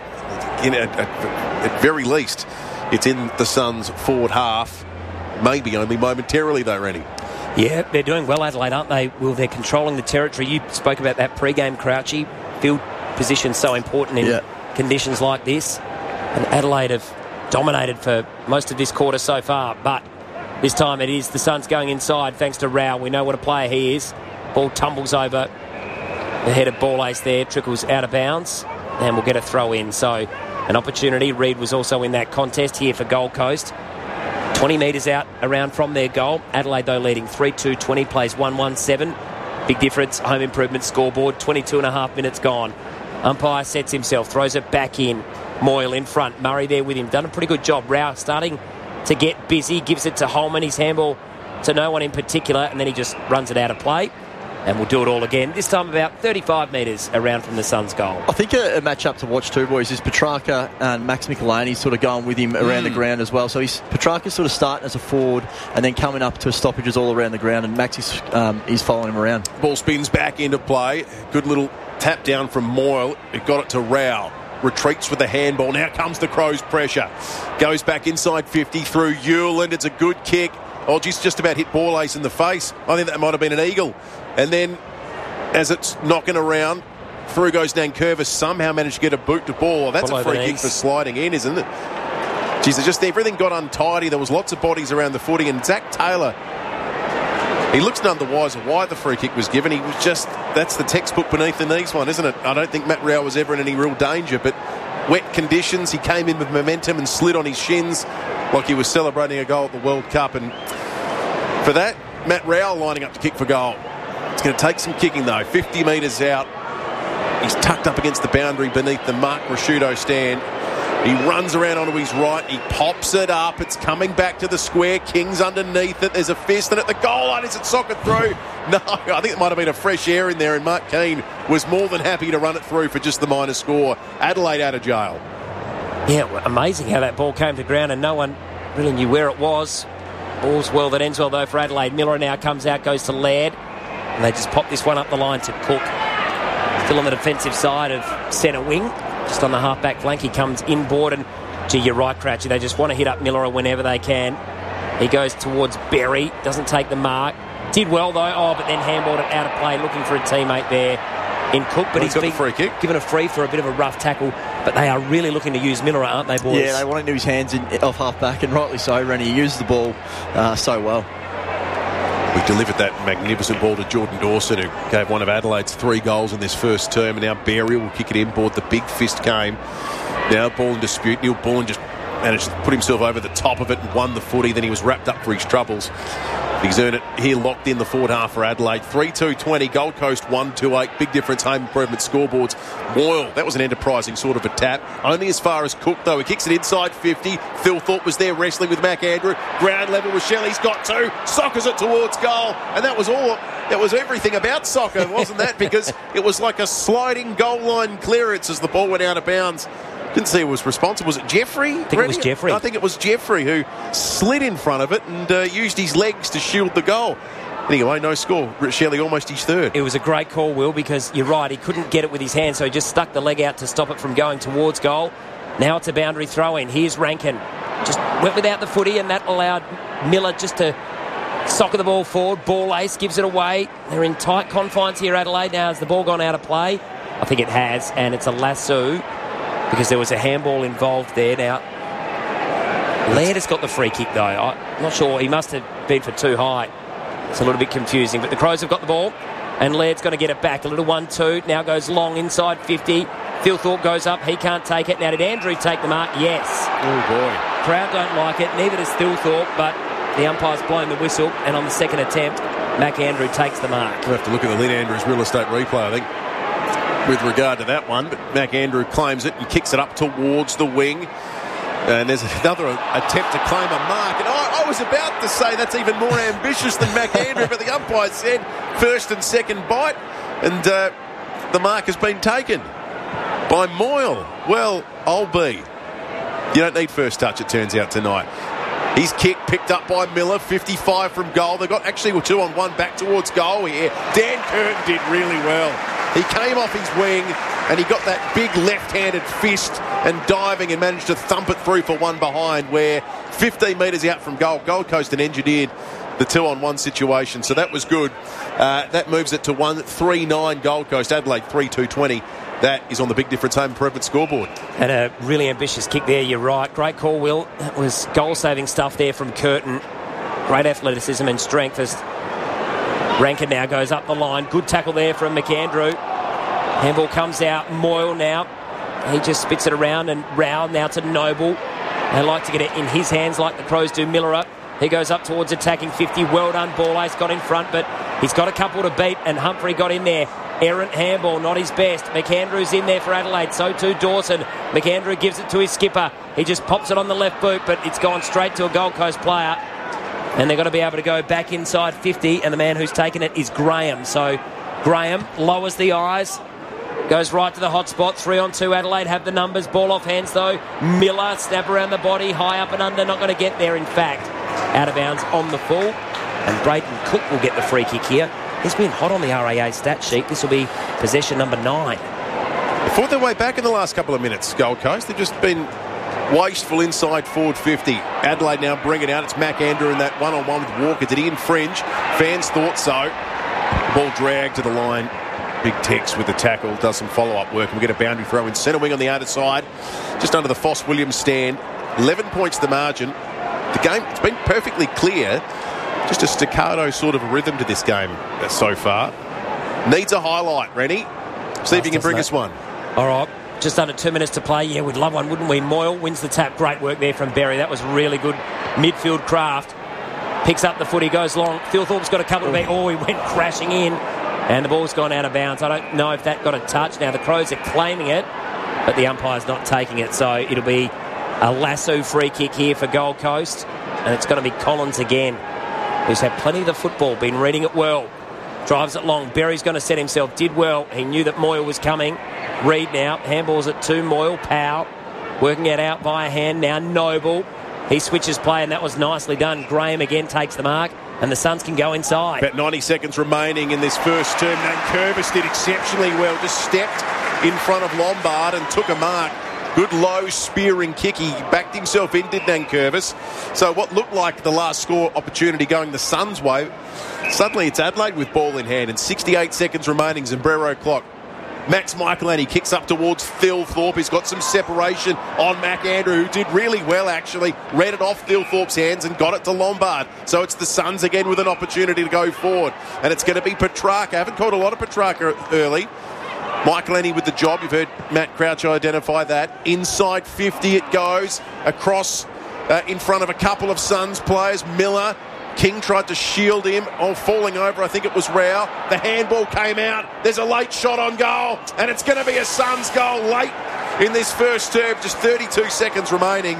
At very least, it's in the Suns' forward half. Maybe only momentarily, though, Rennie. Yeah, they're doing well, Adelaide, aren't they? Well, they're controlling the territory. You spoke about that pre-game, Crouchy. Field position so important in conditions like this. And Adelaide have dominated for most of this quarter so far. But this time it is the Suns going inside thanks to Rao. We know what a player he is. Ball tumbles over the head of ball ace there, trickles out of bounds, and we'll get a throw in. So an opportunity. Reid was also in that contest here for Gold Coast. 20 metres out around from their goal. Adelaide, though, leading 3-2-20, plays 1-1-7. Big Difference Home Improvement scoreboard, 22 and a half minutes gone. Umpire sets himself, throws it back in. Moyle in front. Murray there with him. Done a pretty good job. Rao starting to get busy. Gives it to Holman. His handball to no one in particular. And then he just runs it out of play. And we'll do it all again. This time about 35 metres around from the Suns' goal. I think a match-up to watch too, boys, is Petrarca and Max Michelini sort of going with him around the ground as well. So Petrarca's sort of starting as a forward and then coming up to stoppages all around the ground, and Max is following him around. Ball spins back into play. Good little tap down from Moyle. It got it to Rao. Retreats with the handball. Now comes the Crows' pressure. Goes back inside 50 through Hewland. It's a good kick. Oh, geez, just about hit Ball Ace in the face. I think that might have been an eagle. And then, as it's knocking around, through goes Nankervis. Somehow managed to get a boot to Ball. That's a free kick for sliding in, isn't it? Geez, just everything got untidy. There was lots of bodies around the footy. And Zach Taylor, he looks none the wiser why the free kick was given. He was just, that's the textbook beneath the knees one, isn't it? I don't think Matt Rao was ever in any real danger, but wet conditions, he came in with momentum and slid on his shins like he was celebrating a goal at the World Cup. And for that, Matt Rao lining up to kick for goal. It's going to take some kicking though. 50 metres out. He's tucked up against the boundary beneath the Mark Rasciuto stand. He runs around onto his right. He pops it up. It's coming back to the square. King's underneath it. There's a fist and at the goal line. Is it soccer through? No, I think it might have been a fresh air in there, and Mark Keane was more than happy to run it through for just the minor score. Adelaide out of jail. Yeah, amazing how that ball came to ground and no one really knew where it was. All's well that ends well though for Adelaide. Miller now comes out, goes to Laird. And they just pop this one up the line to Cook. Still on the defensive side of centre wing. Just on the half-back flank. He comes inboard and, gee, you're right, Crouchy. They just want to hit up Miller whenever they can. He goes towards Berry. Doesn't take the mark. Did well, though. Oh, but then handballed it out of play, looking for a teammate there in Cook. But he's been free kick. Given a free for a bit of a rough tackle. But they are really looking to use Miller, aren't they, boys? Yeah, they want to do his hands off half-back, and rightly so, Rennie. He used the ball so well. We delivered that magnificent ball to Jordan Dawson, who gave one of Adelaide's 3 goals in this first term. And now Berry will kick it inboard. The big fist came. Now ball in dispute. Neil Bullen just managed to put himself over the top of it and won the footy. Then he was wrapped up for his troubles. He's earned it here, locked in the forward half for Adelaide. 3-2-20, Gold Coast 1-2-8. Big difference, home improvement scoreboards. Moyle, that was an enterprising sort of a tap. Only as far as Cook, though. He kicks it inside 50. Phil Thorpe was there wrestling with Mac Andrew. Ground level with Shelley's got 2. Sockers it towards goal. And that was all. That was everything about soccer, wasn't that? Because it was like a sliding goal line clearance as the ball went out of bounds. Didn't see who was responsible. Was it Jeffrey? I think it was Jeffrey. I think it was Jeffrey who slid in front of it and used his legs to shield the goal. Anyway, no score. Shelley almost his 3rd. It was a great call, Will, because you're right. He couldn't get it with his hand, so he just stuck the leg out to stop it from going towards goal. Now it's a boundary throw-in. Here's Rankin. Just went without the footy, and that allowed Miller just to soccer the ball forward. Ball Ace gives it away. They're in tight confines here, Adelaide. Now has the ball gone out of play? I think it has, and it's a lasso, because there was a handball involved there. Now, Laird has got the free kick, though. I'm not sure. He must have been for too high. It's a little bit confusing. But the Crows have got the ball, and Laird's going to get it back. A little 1-2. Now goes long inside 50. Phil Thorpe goes up. He can't take it. Now, did Andrew take the mark? Yes. Oh, boy. Crowd don't like it. Neither does Phil Thorpe, but the umpire's blown the whistle. And on the second attempt, Mac Andrew takes the mark. We'll have to look at the Lynn Andrews real estate replay, I think, with regard to that one. But Mac Andrew claims it and kicks it up towards the wing. And there's another attempt to claim a mark. And I was about to say that's even more ambitious than Mac Andrew, but the umpire said first and second bite. And the mark has been taken by Moyle. Well, I'll be. You don't need first touch, it turns out, tonight. His kick picked up by Miller, 55 from goal. They got actually 2-on-1 back towards goal here. Dan Curtin did really well. He came off his wing and he got that big left-handed fist and diving and managed to thump it through for one behind, where 15 metres out from goal, Gold Coast had engineered the 2-on-1 situation, so that was good. That moves it to 1-3-9 Gold Coast. Adelaide 3-2-20. That is on the Big Difference home improvement scoreboard. And a really ambitious kick there, you're right. Great call, Will. That was goal-saving stuff there from Curtin. Great athleticism and strength as Rankin now goes up the line. Good tackle there from McAndrew. Handball comes out. Moyle now. He just spits it around, and Rao now to Noble. They like to get it in his hands like the Crows do. Miller up. He goes up towards attacking 50. Well done. Ball Ace got in front, but he's got a couple to beat, and Humphrey got in there. Errant handball, not his best. McAndrew's in there for Adelaide, so too Dawson. McAndrew gives it to his skipper. He just pops it on the left boot, but it's gone straight to a Gold Coast player. And they're going to be able to go back inside 50, and the man who's taken it is Graham. So Graham lowers the eyes, goes right to the hot spot. 3-on-2 Adelaide have the numbers. Ball off hands though. Miller, snap around the body, high up and under, not going to get there in fact. Out of bounds on the full. And Brayton Cook will get the free kick here. He's been hot on the RAA stat sheet. This will be possession number 9. They fought their way back in the last couple of minutes, Gold Coast. They've just been wasteful inside forward 50. Adelaide now bring it out. It's McAndrew in that one-on-one with Walker. Did he infringe? Fans thought so. Ball dragged to the line. Big Tex with the tackle. Does some follow-up work. And we get a boundary throw in centre wing on the outer side. Just under the Foss-Williams stand. 11 points the margin. The game, it's been perfectly clear. Just a staccato sort of rhythm to this game so far. Needs a highlight, Rennie. See if you can bring us one. All right. Just under 2 minutes to play. Yeah, we'd love one, wouldn't we? Moyle wins the tap. Great work there from Berry. That was really good midfield craft. Picks up the footy, goes long. Phil Thorpe's got a couple of... he went crashing in. And the ball's gone out of bounds. I don't know if that got a touch. Now, the Crows are claiming it, but the umpire's not taking it. So it'll be a lasso free kick here for Gold Coast. And it's going to be Collins again, who's had plenty of the football, been reading it well. Drives it long. Berry's going to set himself. Did well. He knew that Moyle was coming. Reed now. Handballs it to Moyle. Powell working it out via hand now. Noble. He switches play, and that was nicely done. Graham again takes the mark, and the Suns can go inside. About 90 seconds remaining in this first term. Nankervis did exceptionally well. Just stepped in front of Lombard and took a mark. Good low spearing kick. He backed himself in, did Nankervis. So what looked like the last score opportunity going the Suns' way, suddenly it's Adelaide with ball in hand, and 68 seconds remaining. Zimbrero clock. Max Michaelani kicks up towards Phil Thorpe. He's got some separation on McAndrew, who did really well, actually. Read it off Phil Thorpe's hands and got it to Lombard. So it's the Suns again with an opportunity to go forward. And it's going to be Petrarca. I haven't called a lot of Petrarca early. Michaelani with the job. You've heard Matt Crouch identify that. Inside 50 it goes. Across in front of a couple of Suns players. Miller. King tried to shield him. Falling over, I think it was Rao. The handball came out. There's a late shot on goal. And it's going to be a Suns goal late in this first term. Just 32 seconds remaining.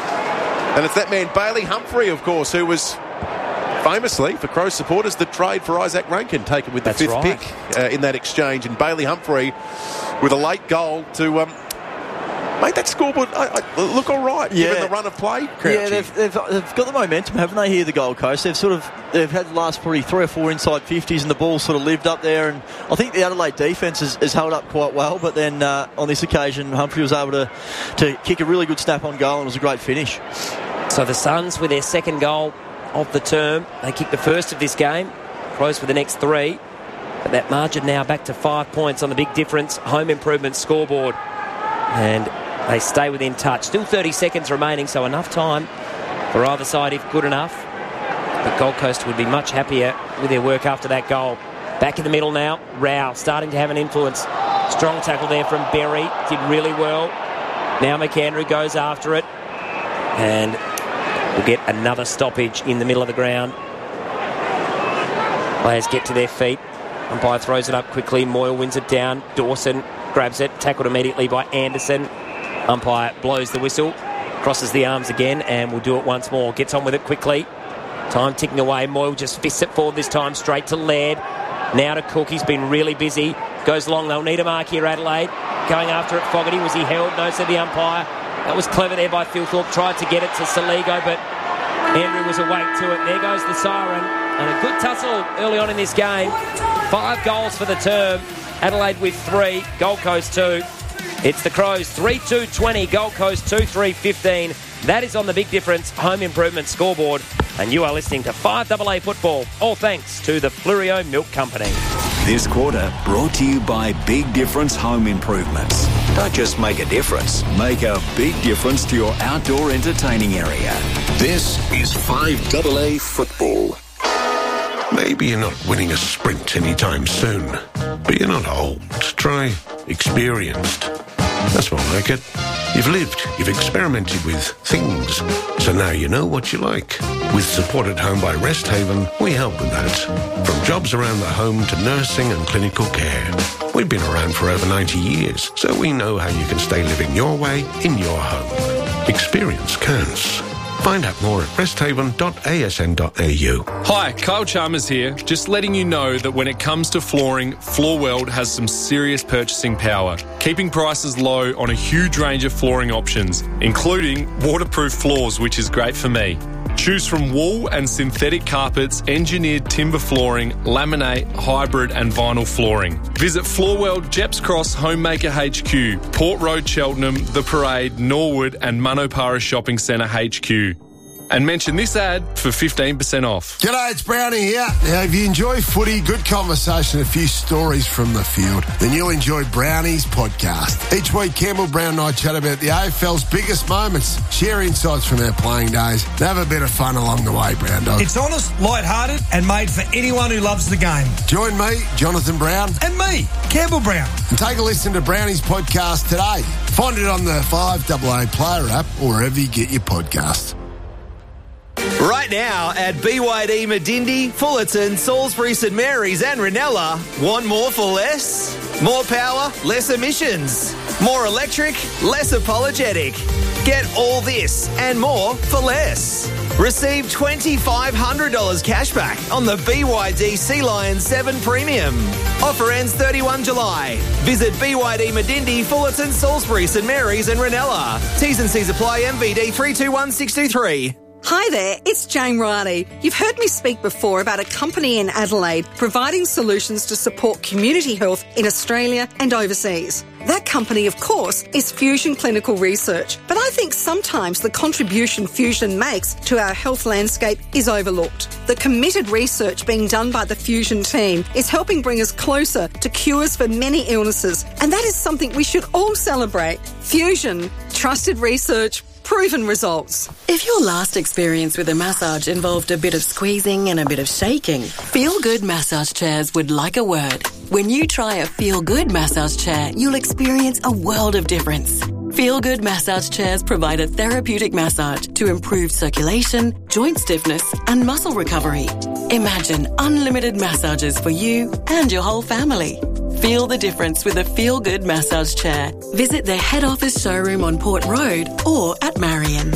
And it's that man, Bailey Humphrey, of course, who was famously, for Crows supporters, the trade for Isaac Rankin taken with the fifth pick in that exchange. And Bailey Humphrey with a late goal to... made that scoreboard look all right, given the run of play. Crouchy. Yeah, they've got the momentum, haven't they, here, the Gold Coast? They've had the last probably 3 or 4 inside 50s, and the ball sort of lived up there. And I think the Adelaide defence has held up quite well, but then on this occasion, Humphrey was able to kick a really good snap on goal, and it was a great finish. So the Suns with their second goal of the term. They kicked the first of this game. Crows for the next 3. But that margin now back to 5 points on the big difference home improvement scoreboard. And they stay within touch. Still 30 seconds remaining, so enough time for either side if good enough. But Gold Coast would be much happier with their work after that goal. Back in the middle now. Rao starting to have an influence. Strong tackle there from Berry. Did really well. Now McAndrew goes after it. And we'll get another stoppage in the middle of the ground. Players get to their feet. Umpire throws it up quickly. Moyle wins it down. Dawson grabs it. Tackled immediately by Anderson. Umpire blows the whistle, crosses the arms again, and will do it once more. Gets on with it quickly. Time ticking away. Moyle just fists it forward this time, straight to Laird. Now to Cook. He's been really busy. Goes long. They'll need a mark here, Adelaide. Going after it, Fogarty. Was he held? No, said the umpire. That was clever there by Phil Thorpe. Tried to get it to Saligo, but Andrew was awake to it. There goes the siren. And a good tussle early on in this game. 5 goals for the term. Adelaide with 3. Gold Coast 2. It's the Crows 3-2-20, Gold Coast 2-3-15. That is on the big difference home improvement scoreboard. And you are listening to 5AA Football, all thanks to the Flurio Milk Company. This quarter brought to you by Big Difference Home Improvements. Don't just make a difference, make a big difference to your outdoor entertaining area. This is 5AA Football. Maybe you're not winning a sprint anytime soon, but you're not old. Try experienced. That's more like it. You've lived, you've experimented with things, so now you know what you like. With support at home by Rest Haven, we help with that. From jobs around the home to nursing and clinical care. We've been around for over 90 years, so we know how you can stay living your way in your home. Experience counts. Find out more at resthaven.asn.au. Hi, Kyle Chalmers here. Just letting you know that when it comes to flooring, Floorworld has some serious purchasing power, keeping prices low on a huge range of flooring options, including waterproof floors, which is great for me. Choose from wool and synthetic carpets, engineered timber flooring, laminate, hybrid and vinyl flooring. Visit Floorworld, Jeps Cross, Homemaker HQ, Port Road, Cheltenham, The Parade, Norwood and Manopara Shopping Centre HQ. And mention this ad for 15% off. G'day, it's Brownie here. Now, if you enjoy footy, good conversation, a few stories from the field, then you'll enjoy Brownie's podcast. Each week, Campbell Brown and I chat about the AFL's biggest moments, share insights from our playing days, and have a bit of fun along the way, Brown Dog. It's honest, light-hearted, and made for anyone who loves the game. Join me, Jonathan Brown. And me, Campbell Brown. And take a listen to Brownie's podcast today. Find it on the 5AA Player app or wherever you get your podcasts. Right now at BYD Medindi, Fullerton, Salisbury, St Mary's and Ranella, want more for less? More power, less emissions. More electric, less apologetic. Get all this and more for less. Receive $2,500 cash back on the BYD Sea Lion 7 Premium. Offer ends 31 July. Visit BYD Medindi, Fullerton, Salisbury, St Mary's and Ranella. T's and C's apply. MVD 321623. Hi there, it's Jane Riley. You've heard me speak before about a company in Adelaide providing solutions to support community health in Australia and overseas. That company, of course, is Fusion Clinical Research, but I think sometimes the contribution Fusion makes to our health landscape is overlooked. The committed research being done by the Fusion team is helping bring us closer to cures for many illnesses, and that is something we should all celebrate. Fusion, trusted research, proven results. If your last experience with a massage involved a bit of squeezing and a bit of shaking, Feel Good Massage Chairs would like a word. When you try a Feel Good massage chair, you'll experience a world of difference. Feel Good Massage Chairs provide a therapeutic massage to improve circulation, joint stiffness and muscle recovery. Imagine unlimited massages for you and your whole family. Feel the difference with a Feel Good massage chair. Visit their head office showroom on Port Road or at Marion.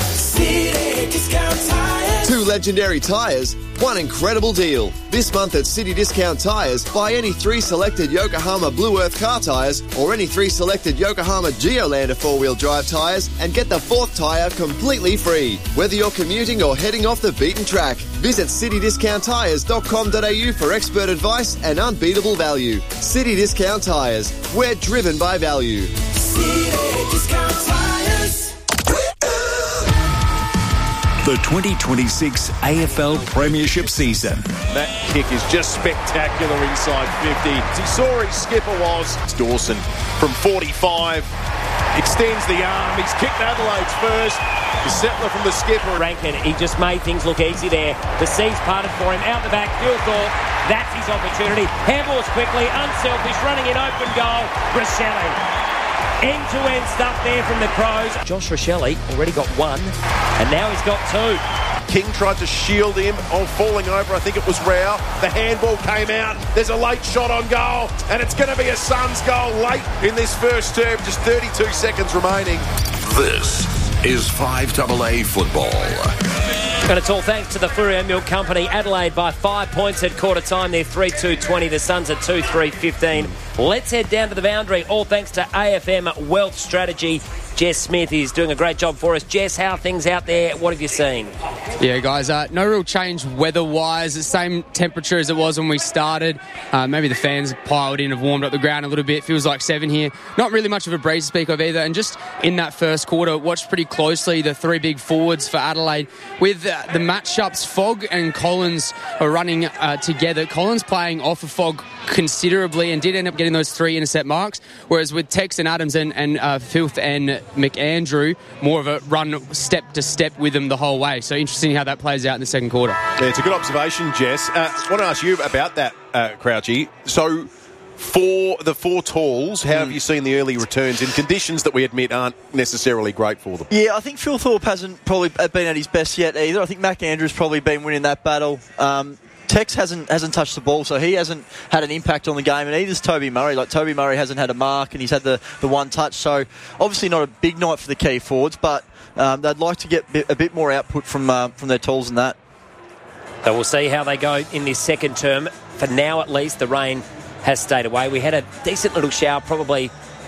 City Discount Tires. 2 legendary tyres, 1 incredible deal. This month at City Discount Tyres, buy any 3 selected Yokohama Blue Earth car tyres or any 3 selected Yokohama Geolander 4-wheel drive tyres and get the 4th tyre completely free. Whether you're commuting or heading off the beaten track, visit citydiscounttyres.com.au for expert advice and unbeatable value. City Discount Tyres. We're driven by value. City Discount Tyres. The 2026 AFL Premiership season. That kick is just spectacular inside 50. He saw his skipper was. It's Dawson from 45. Extends the arm. He's kicked Adelaide's first. The settler from the skipper. Rankin, he just made things look easy there. The seas parted for him. Out the back, Phil Thorpe. That's his opportunity. Handballs quickly. Unselfish. Running in open goal. Rachele. End-to-end stuff there from the Crows. Josh Rachele already got 1, and now he's got 2. King tried to shield him on falling over. I think it was Rao. The handball came out. There's a late shot on goal, and it's going to be a Suns goal late in this first term. Just 32 seconds remaining. This is 5AA football. And it's all thanks to the Fleurieu Milk Company. Adelaide by 5 points at quarter time. They're 3-2-20. The Suns are 2-3-15. Let's head down to the boundary. All thanks to AFM Wealth Strategy. Jess Smith is doing a great job for us. Jess, how are things out there? What have you seen? Yeah, guys, no real change weather-wise. The same temperature as it was when we started. Maybe the fans piled in, have warmed up the ground a little bit. Feels like 7 here. Not really much of a breeze to speak of either. And just in that first quarter, watched pretty closely the 3 big forwards for Adelaide. With the matchups, Fogg and Collins are running together. Collins playing off of Fogg considerably and did end up getting those 3 intercept marks, whereas with Tex and Adams and Filth and McAndrew, more of a run step to step with them the whole way. So interesting how that plays out in the second quarter. Yeah, it's a good observation, Jess. I want to ask you about that, Crouchy. So For the four talls, how have you seen the early returns in conditions that we admit aren't necessarily great for them? Yeah, I think Phil Thorpe hasn't probably been at his best yet either. I think Mac Andrews probably been winning that battle. Tex hasn't touched the ball, so he hasn't had an impact on the game, and either's Toby Murray. Like, Toby Murray hasn't had a mark, and he's had the one touch, so obviously not a big night for the key forwards, but they'd like to get a bit more output from their talls than that. So we'll see how they go in this second term. For now, at least, the rain has stayed away. We had a decent little shower, probably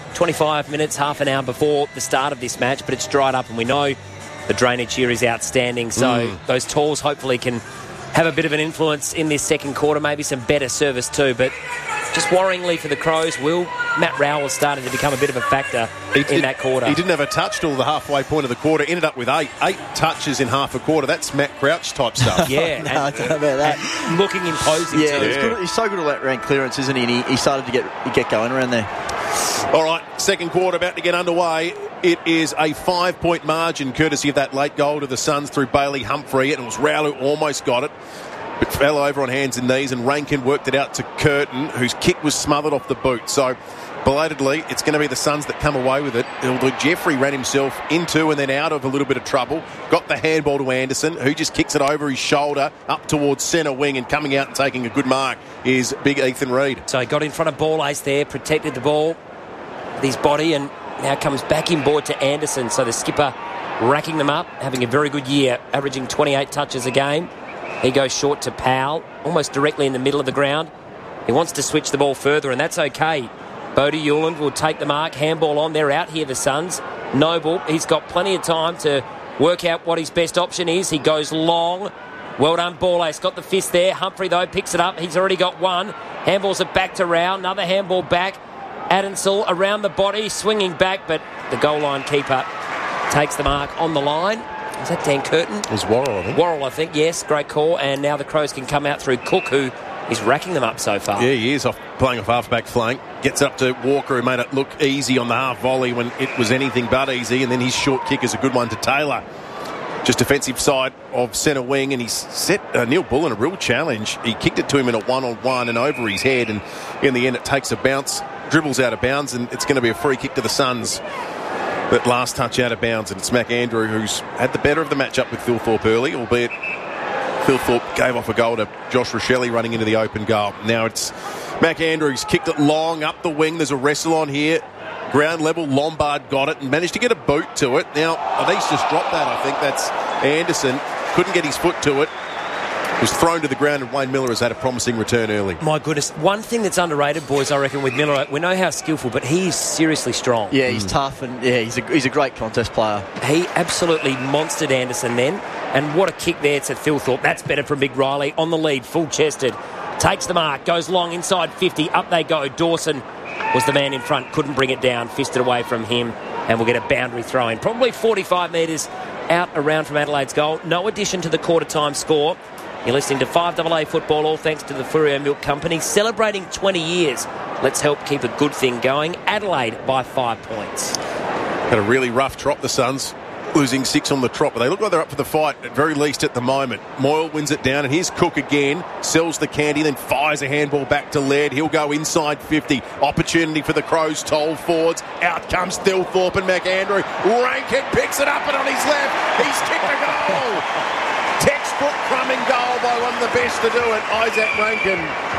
25 minutes, half an hour before the start of this match, but it's dried up, and we know the drainage here is outstanding, so those talls hopefully can have a bit of an influence in this second quarter, maybe some better service too. But just worryingly for the Crows, Matt Rowell was starting to become a bit of a factor in that quarter. He didn't have a touch till the halfway point of the quarter, ended up with eight touches in half a quarter. That's Matt Crouch type stuff. Yeah. I don't know about that. Looking imposing too. Yeah, he's so good at that rank clearance, isn't he? And he started to get going around there. All right, second quarter about to get underway. It is a 5-point margin, courtesy of that late goal to the Suns through Bailey Humphrey, and it was Rowell who almost got it, but fell over on hands and knees, and Rankin worked it out to Curtin, whose kick was smothered off the boot. So, belatedly, it's going to be the Suns that come away with it. Although Jeffrey ran himself into and then out of a little bit of trouble, got the handball to Anderson, who just kicks it over his shoulder up towards centre wing, and coming out and taking a good mark is big Ethan Reid. So he got in front of ball ace there, protected the ball with his body, and now comes back inboard to Anderson. So the skipper racking them up, having a very good year, averaging 28 touches a game. He goes short to Powell, almost directly in the middle of the ground. He wants to switch the ball further, and that's okay. Bodie Hewland will take the mark, handball on. They're out here, the Suns. Noble, he's got plenty of time to work out what his best option is. He goes long. Well done, ball ace. Got the fist there. Humphrey, though, picks it up. He's already got one. Handballs it back to Rowell. Another handball back. Adensel around the body, swinging back, but the goal line keeper takes the mark on the line. Is that Dan Curtin? It was Worrell, I think. Worrell, I think, yes. Great call. And now the Crows can come out through Cook, who is racking them up so far. Yeah, he is playing off half-back flank. Gets up to Walker, who made it look easy on the half volley when it was anything but easy. And then his short kick is a good one to Taylor. Just defensive side of centre wing, and he's set Neil Bullen a real challenge. He kicked it to him in a one-on-one and over his head, and in the end it takes a bounce, dribbles out of bounds, and it's going to be a free kick to the Suns. That last touch out of bounds, and it's Mac Andrew who's had the better of the matchup with Phil Thorpe early, albeit Phil Thorpe gave off a goal to Josh Rochelle running into the open goal. Now it's Mac Andrews kicked it long up the wing. There's a wrestle on here. Ground level, Lombard got it and managed to get a boot to it. Now, Avis just dropped that, I think. That's Anderson. Couldn't get his foot to it. Was thrown to the ground, and Wayne Miller has had a promising return early. My goodness. One thing that's underrated, boys, I reckon, with Miller, we know how skillful, but he's seriously strong. Yeah, he's tough, and yeah, he's a great contest player. He absolutely monstered Anderson then, and what a kick there to Phil Thorpe. That's better from Big Riley. On the lead, full-chested. Takes the mark, goes long inside 50. Up they go. Dawson was the man in front, couldn't bring it down, fisted away from him, and we'll get a boundary throw in. Probably 45 metres out around from Adelaide's goal. No addition to the quarter-time score. You're listening to 5AA Football, all thanks to the Fourio Milk Company, celebrating 20 years. Let's help keep a good thing going. Adelaide by 5 points. Had a really rough trot, the Suns, losing 6 on the trot, but they look like they're up for the fight, at very least at the moment. Moyle wins it down, and here's Cook again, sells the candy, then fires a handball back to Laird. He'll go inside 50. Opportunity for the Crows, toll forwards. Out comes Phil Thorpe and McAndrew. Rankin picks it up, and on his left, he's kicked a goal. Textbook crumbing goal by one of the best to do it, Isaac Rankin.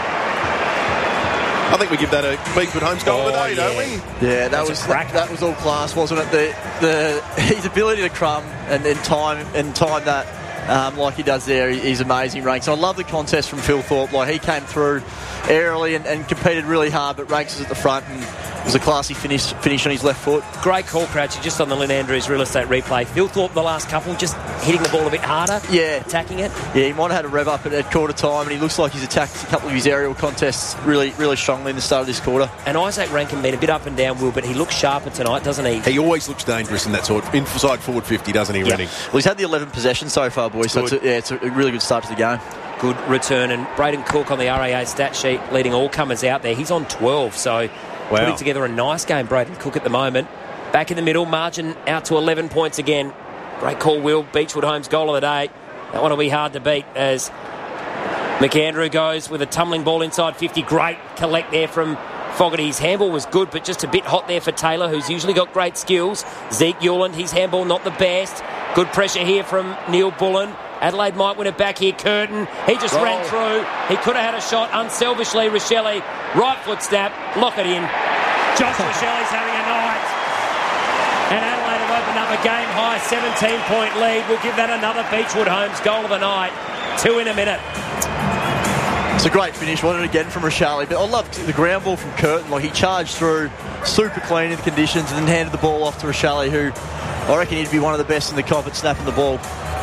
I think we give that a Beechwood Homes goal of the day, don't we? Yeah, that was all class, wasn't it? His ability to crumb and time that like he does there, he's amazing. Ranks. I love the contest from Phil Thorpe. Like, he came through airily and competed really hard, but Ranks is at the front, and it was a classy finish on his left foot. Great call, Crouchy, just on the Lynn Andrews real estate replay. Phil Thorpe, the last couple, just hitting the ball a bit harder. Yeah. Attacking it. Yeah, he might have had a rev up at quarter time, and he looks like he's attacked a couple of his aerial contests really, really strongly in the start of this quarter. And Isaac Rankin been a bit up and down, Will, but he looks sharper tonight, doesn't he? He always looks dangerous in that sort of inside forward 50, doesn't he, Rennie? Well, he's had the 11 possessions so far, boys, so it's a really good start to the game. Good return, and Braden Cook on the RAA stat sheet leading all comers out there. He's on 12, so putting together a nice game, Braden Cook at the moment. Back in the middle, margin out to 11 points again. Great call, Will. Beechwood Homes goal of the day. That one will be hard to beat as McAndrew goes with a tumbling ball inside 50. Great collect there from Fogarty's handball was good, but just a bit hot there for Taylor, who's usually got great skills. Zeke Yuland, his handball not the best. Good pressure here from Neil Bullen. Adelaide might win it back here. Curtin, he just ran through. He could have had a shot unselfishly. Rochelle, right foot snap, lock it in. Josh Rochelle's having a night. And Adelaide have opened up a game-high 17-point lead. We'll give that another Beechwood Homes goal of the night. 2 in a minute. It's a great finish. Wanted it again from Rochelle. But I loved the ground ball from Curtin. Like, he charged through, super clean in the conditions, and then handed the ball off to Rochelle, who I reckon he'd be one of the best in the comp at snapping the ball.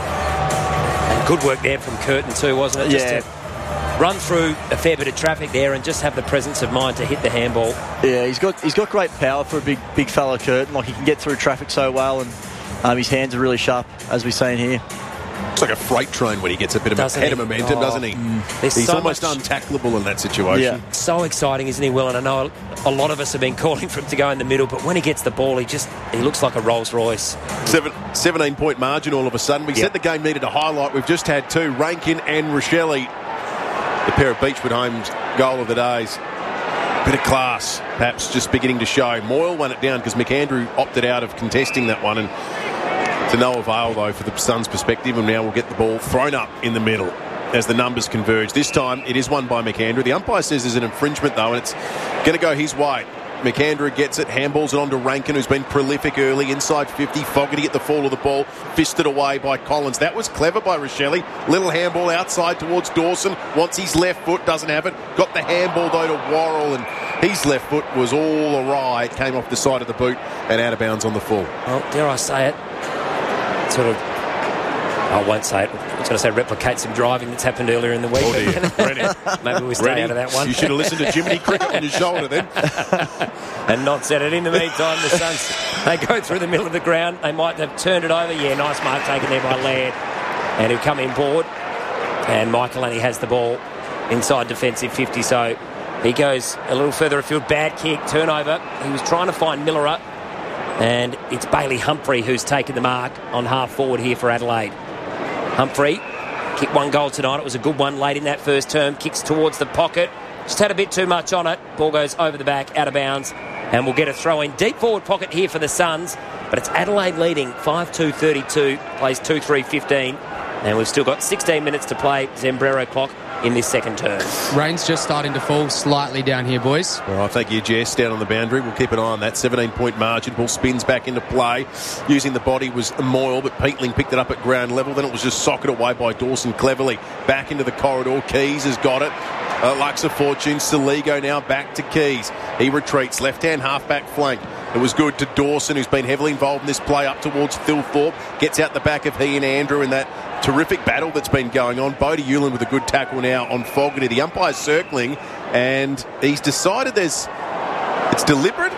And good work there from Curtin too, wasn't it? Yeah. Just to run through a fair bit of traffic there and just have the presence of mind to hit the handball. Yeah, he's got great power for a big fella, Curtin. Like, he can get through traffic so well, and his hands are really sharp, as we've seen here. It's like a freight train when he gets a bit of head of momentum, doesn't he? He's so almost untackleable in that situation. Yeah. So exciting, isn't he, Will? And I know a lot of us have been calling for him to go in the middle, but when he gets the ball, he looks like a Rolls Royce. 17-point margin all of a sudden. We said the game needed a highlight. We've just had 2, Rankin and Rochelle. The pair of Beechwood Homes goal of the days. Bit of class, perhaps just beginning to show. Moyle won it down because McAndrew opted out of contesting that one, and to no avail, though, for the Suns' perspective, and now we'll get the ball thrown up in the middle as the numbers converge. This time, it is won by McAndrew. The umpire says there's an infringement, though, and it's going to go his way. McAndrew gets it, handballs it on to Rankin, who's been prolific early, inside 50. Fogarty at the fall of the ball, fisted away by Collins. That was clever by Rochelle. Little handball outside towards Dawson. Wants his left foot, doesn't have it. Got the handball, though, to Worrell, and his left foot was all awry. It came off the side of the boot and out of bounds on the full. Well, dare I say it? Sort of, I won't say it. I was going to say replicate some driving that's happened earlier in the week. Oh dear. Maybe we stay out of that one. You should have listened to Jiminy Cricket on your shoulder then. And not said it. In the meantime, the Suns, they go through the middle of the ground. They might have turned it over. Yeah, nice mark taken there by Laird. And he'll come in board. And Michael Annie has the ball inside defensive 50. So he goes a little further afield. Bad kick, turnover. He was trying to find Millerer. And it's Bailey Humphrey who's taken the mark on half forward here for Adelaide. Humphrey kicked 1 goal tonight. It was a good one late in that first term. Kicks towards the pocket. Just had a bit too much on it. Ball goes over the back, out of bounds. And we'll get a throw in. Deep forward pocket here for the Suns. But it's Adelaide leading 5-2-32. Plays 2-3-15. And we've still got 16 minutes to play. Zembrero clock in this second term. Rain's just starting to fall slightly down here, boys. All right, thank you, Jess. Down on the boundary. We'll keep an eye on that. 17-point margin. Ball spins back into play. Using the body was Moyle, but Peatling picked it up at ground level. Then it was just socketed away by Dawson cleverly. Back into the corridor. Keys has got it. Lux of Fortune. Saligo now back to Keys. He retreats. Left-hand half-back flank. It was good to Dawson, who's been heavily involved in this play up towards Thilthorpe. Gets out the back of he and Andrew in that terrific battle that's been going on. Bodie Hewlin with a good tackle now on Fogarty. The umpire's circling, and he's decided it's deliberate.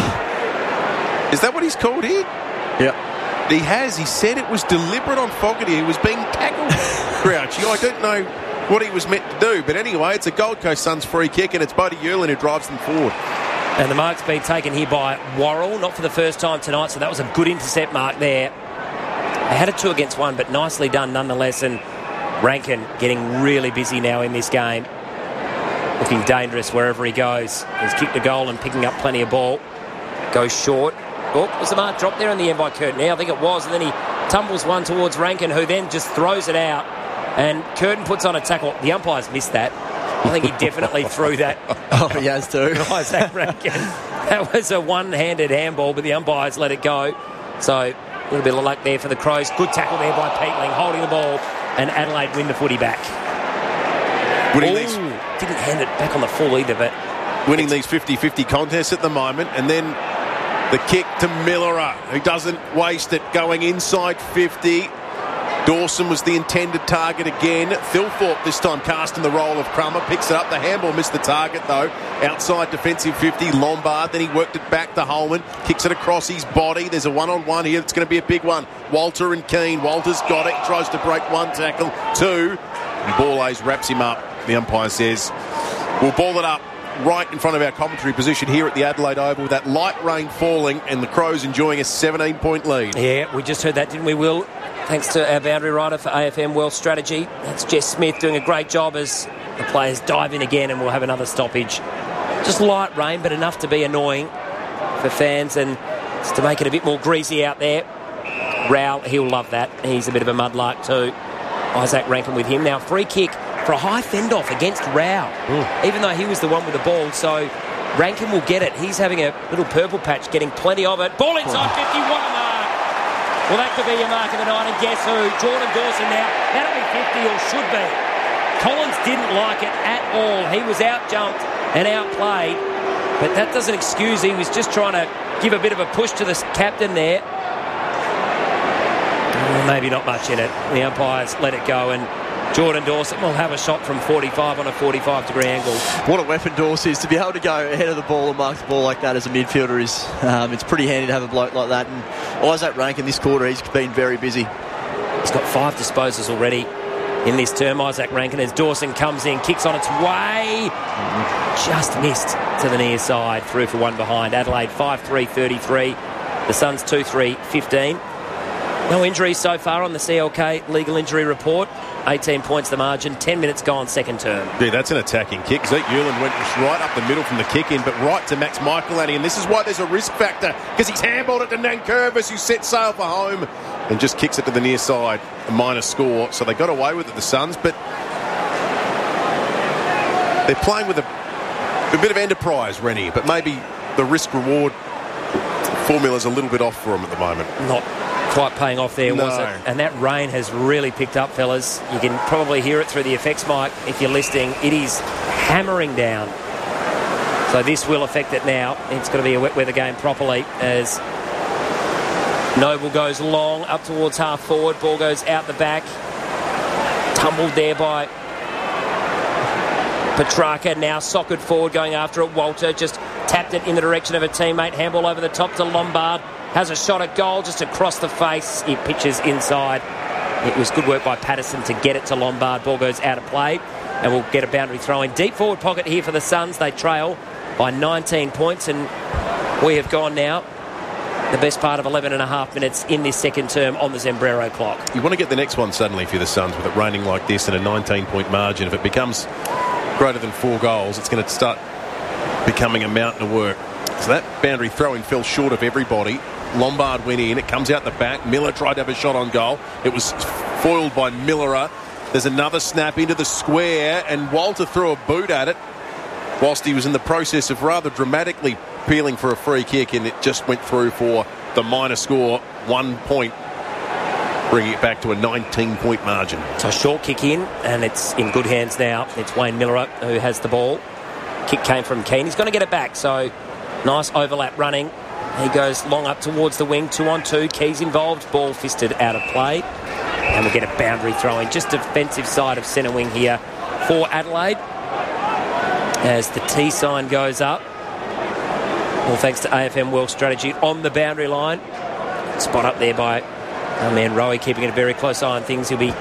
Is that what he's called here? Yeah. He has. He said it was deliberate on Fogarty. He was being tackled. Grouchy. I don't know what he was meant to do, but anyway, it's a Gold Coast Suns free kick, and it's Bodie Hewlin who drives them forward. And the mark's been taken here by Worrell, not for the first time tonight, so that was a good intercept mark there. They had a 2 against 1, but nicely done nonetheless, and Rankin getting really busy now in this game. Looking dangerous wherever he goes. He's kicked a goal and picking up plenty of ball. Goes short. Oh, was the mark dropped there in the end by Curtin? Yeah, I think it was, and then he tumbles one towards Rankin, who then just throws it out, and Curtin puts on a tackle. The umpires missed that. I think he definitely threw that. Oh, he has too. Isaac Rankin. That was a one-handed handball, but the umpires let it go. So a little bit of luck there for the Crows. Good tackle there by Peatling, holding the ball, and Adelaide win the footy back. Didn't hand it back on the full either, but winning these 50-50 contests at the moment, and then the kick to Millerer, who doesn't waste it, going inside 50. Dawson was the intended target again. Thilthorpe this time casting the role of Crummer. Picks it up. The handball missed the target though. Outside defensive 50. Lombard. Then he worked it back to Holman. Kicks it across his body. There's a one-on-one here. It's going to be a big one. Walter and Keane. Walter's got it. Tries to break 1 tackle. 2. And Borlase wraps him up. The umpire says, we'll ball it up right in front of our commentary position here at the Adelaide Oval with that light rain falling and the Crows enjoying a 17-point lead. Yeah, we just heard that, didn't we, Will? Thanks to our boundary rider for AFM Wealth Strategy. That's Jess Smith doing a great job as the players dive in again, and we'll have another stoppage Just light rain, but enough to be annoying for fans and just to make it a bit more greasy out there. Rowell, he'll love that. He's a bit of a mudlark too. Isaac Rankin with him. Now, free kick for a high fend-off against Rowell, even though he was the one with the ball. So Rankin will get it. He's having a little purple patch, getting plenty of it. Ball inside 50, what a mark. Well, that could be your mark of the night, and guess who? Jordan Dawson now. That'll be 50, or should be. Collins didn't like it at all. He was out-jumped and outplayed, but that doesn't excuse him. He was just trying to give a bit of a push to the captain there. Maybe not much in it. The umpires let it go, and Jordan Dawson will have a shot from 45 on a 45-degree angle. What a weapon Dawson is. To be able to go ahead of the ball and mark the ball like that as a midfielder is it's pretty handy to have a bloke like that. And Isaac Rankin this quarter, he's been very busy. He's got 5 disposals already in this term. Isaac Rankin, as Dawson comes in, kicks on its way. Just missed to the near side. Through for one behind. Adelaide 5-3-33. The Suns 2-3-15. No injuries so far on the CLK legal injury report. 18 points the margin, 10 minutes gone, second term. Yeah, that's an attacking kick. Zeke Uland went right up the middle from the kick in, but right to Max Michelani, and this is why there's a risk factor, because he's handballed it to Nankervis, who set sail for home and just kicks it to the near side. A minor score, so they got away with it, the Suns, but they're playing with a bit of enterprise, Rennie, but maybe the risk-reward formula's a little bit off for them at the moment. Not quite paying off there, was it? And that rain has really picked up, fellas. You can probably hear it through the effects mic if you're listening. It is hammering down. So this will affect it now. It's going to be a wet weather game properly as Noble goes long up towards half forward. Ball goes out the back. Tumbled there by Petrarca, now socket forward going after it. Walter just tapped it in the direction of a teammate. Handball over the top to Lombard. Has a shot at goal just across the face. It pitches inside. It was good work by Patterson to get it to Lombard. Ball goes out of play and we'll get a boundary throw in. Deep forward pocket here for the Suns. They trail by 19 points and we have gone now the best part of 11 and a half minutes in this second term on the Zembrero clock. You want to get the next one suddenly for the Suns with it raining like this and a 19-point margin. If it becomes greater than 4 goals, it's going to start becoming a mountain of work. So that boundary throw-in fell short of everybody. Lombard went in. It comes out the back. Miller tried to have a shot on goal. It was foiled by Millerer. There's another snap into the square, and Walter threw a boot at it whilst he was in the process of rather dramatically peeling for a free kick, and it just went through for the minor score, 1 point, bringing it back to a 19-point margin. So a short kick in, and it's in good hands now. It's Wayne Millerer who has the ball. Kick came from Keane. He's going to get it back, so nice overlap running. He goes long up towards the wing, 2-on-2. Keys involved, ball fisted out of play. And we'll get a boundary throw in. Just defensive side of centre wing here for Adelaide. As the T sign goes up. All thanks to AFM World Strategy on the boundary line. Spot up there by our man Rowie, keeping a very close eye on things. He'll be...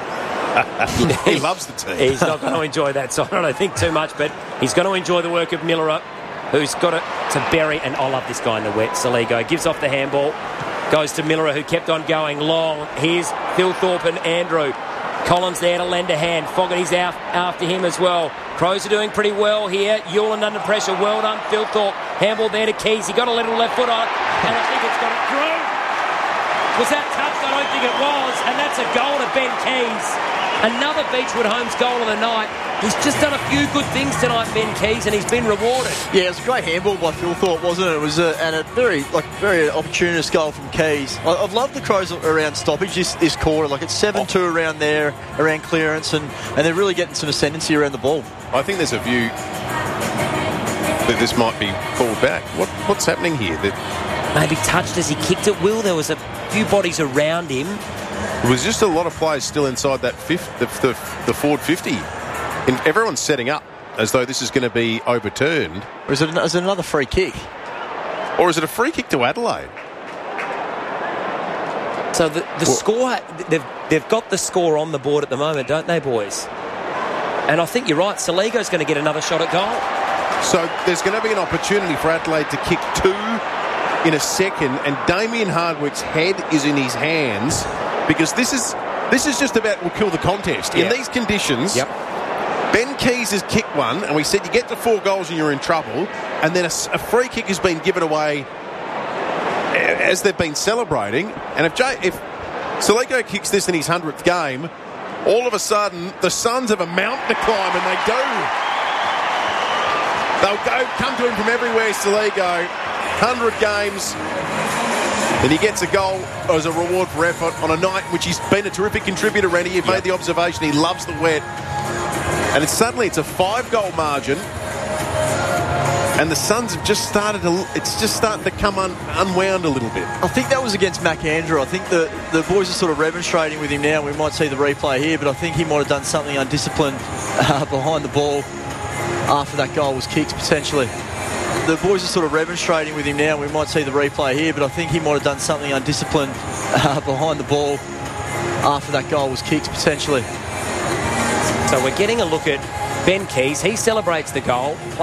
He loves the team. He's not going to enjoy that side, I don't think, too much, but he's going to enjoy the work of Millerer, who's got it to Berry, and I love this guy in the wet. Saligo gives off the handball, goes to Millerer, who kept on going long. Here's Phil Thorpe and Andrew. Collins there to lend a hand. Fogarty's out after him as well. Crows are doing pretty well here. Uland under pressure. Well done, Phil Thorpe. Handball there to Keys. He got a little left foot on, and I think it's got it through. Was that touched? I don't think it was, and that's a goal to Ben Keys. Another Beechwood Homes goal of the night. He's just done a few good things tonight, Ben Keys, and he's been rewarded. Yeah, it was a great handball by Phil Thorpe, wasn't it? It was a very opportunist goal from Keys. I've loved the Crows around stoppage this quarter. Like, it's 7-2 around there, around clearance, and they're really getting some ascendancy around the ball. I think there's a view that this might be called back. What's happening here? Maybe touched as he kicked it, Will. There was a few bodies around him. It was just a lot of players still inside that the forward 50. And everyone's setting up as though this is going to be overturned. Or is it another free kick? Or is it a free kick to Adelaide? So the score, they've got the score on the board at the moment, don't they, boys? And I think you're right. Saligo's going to get another shot at goal. So there's going to be an opportunity for Adelaide to kick 2 in a second, and Damien Hardwick's head is in his hands, because this is just about will kill the contest. In these conditions, Ben Keys has kicked one, and we said you get to 4 goals and you're in trouble, and then a free kick has been given away as they've been celebrating. And if Salego kicks this in his 100th game, all of a sudden the Suns have a mountain to climb, and they do. They'll come to him from everywhere, Salego. 100 games, and he gets a goal as a reward for effort on a night in which he's been a terrific contributor, Rennie. You've made the observation he loves the wet. And it's a 5-goal margin, and the Suns have just started it's just starting to come unwound a little bit. I think that was against McAndrew. I think the boys are sort of remonstrating with him now. We might see the replay here, but I think he might have done something undisciplined behind the ball after that goal was kicked, potentially. The boys are sort of remonstrating with him now. We might see the replay here, but I think he might have done something undisciplined behind the ball after that goal was kicked, potentially. So we're getting a look at Ben Keys. He celebrates the goal.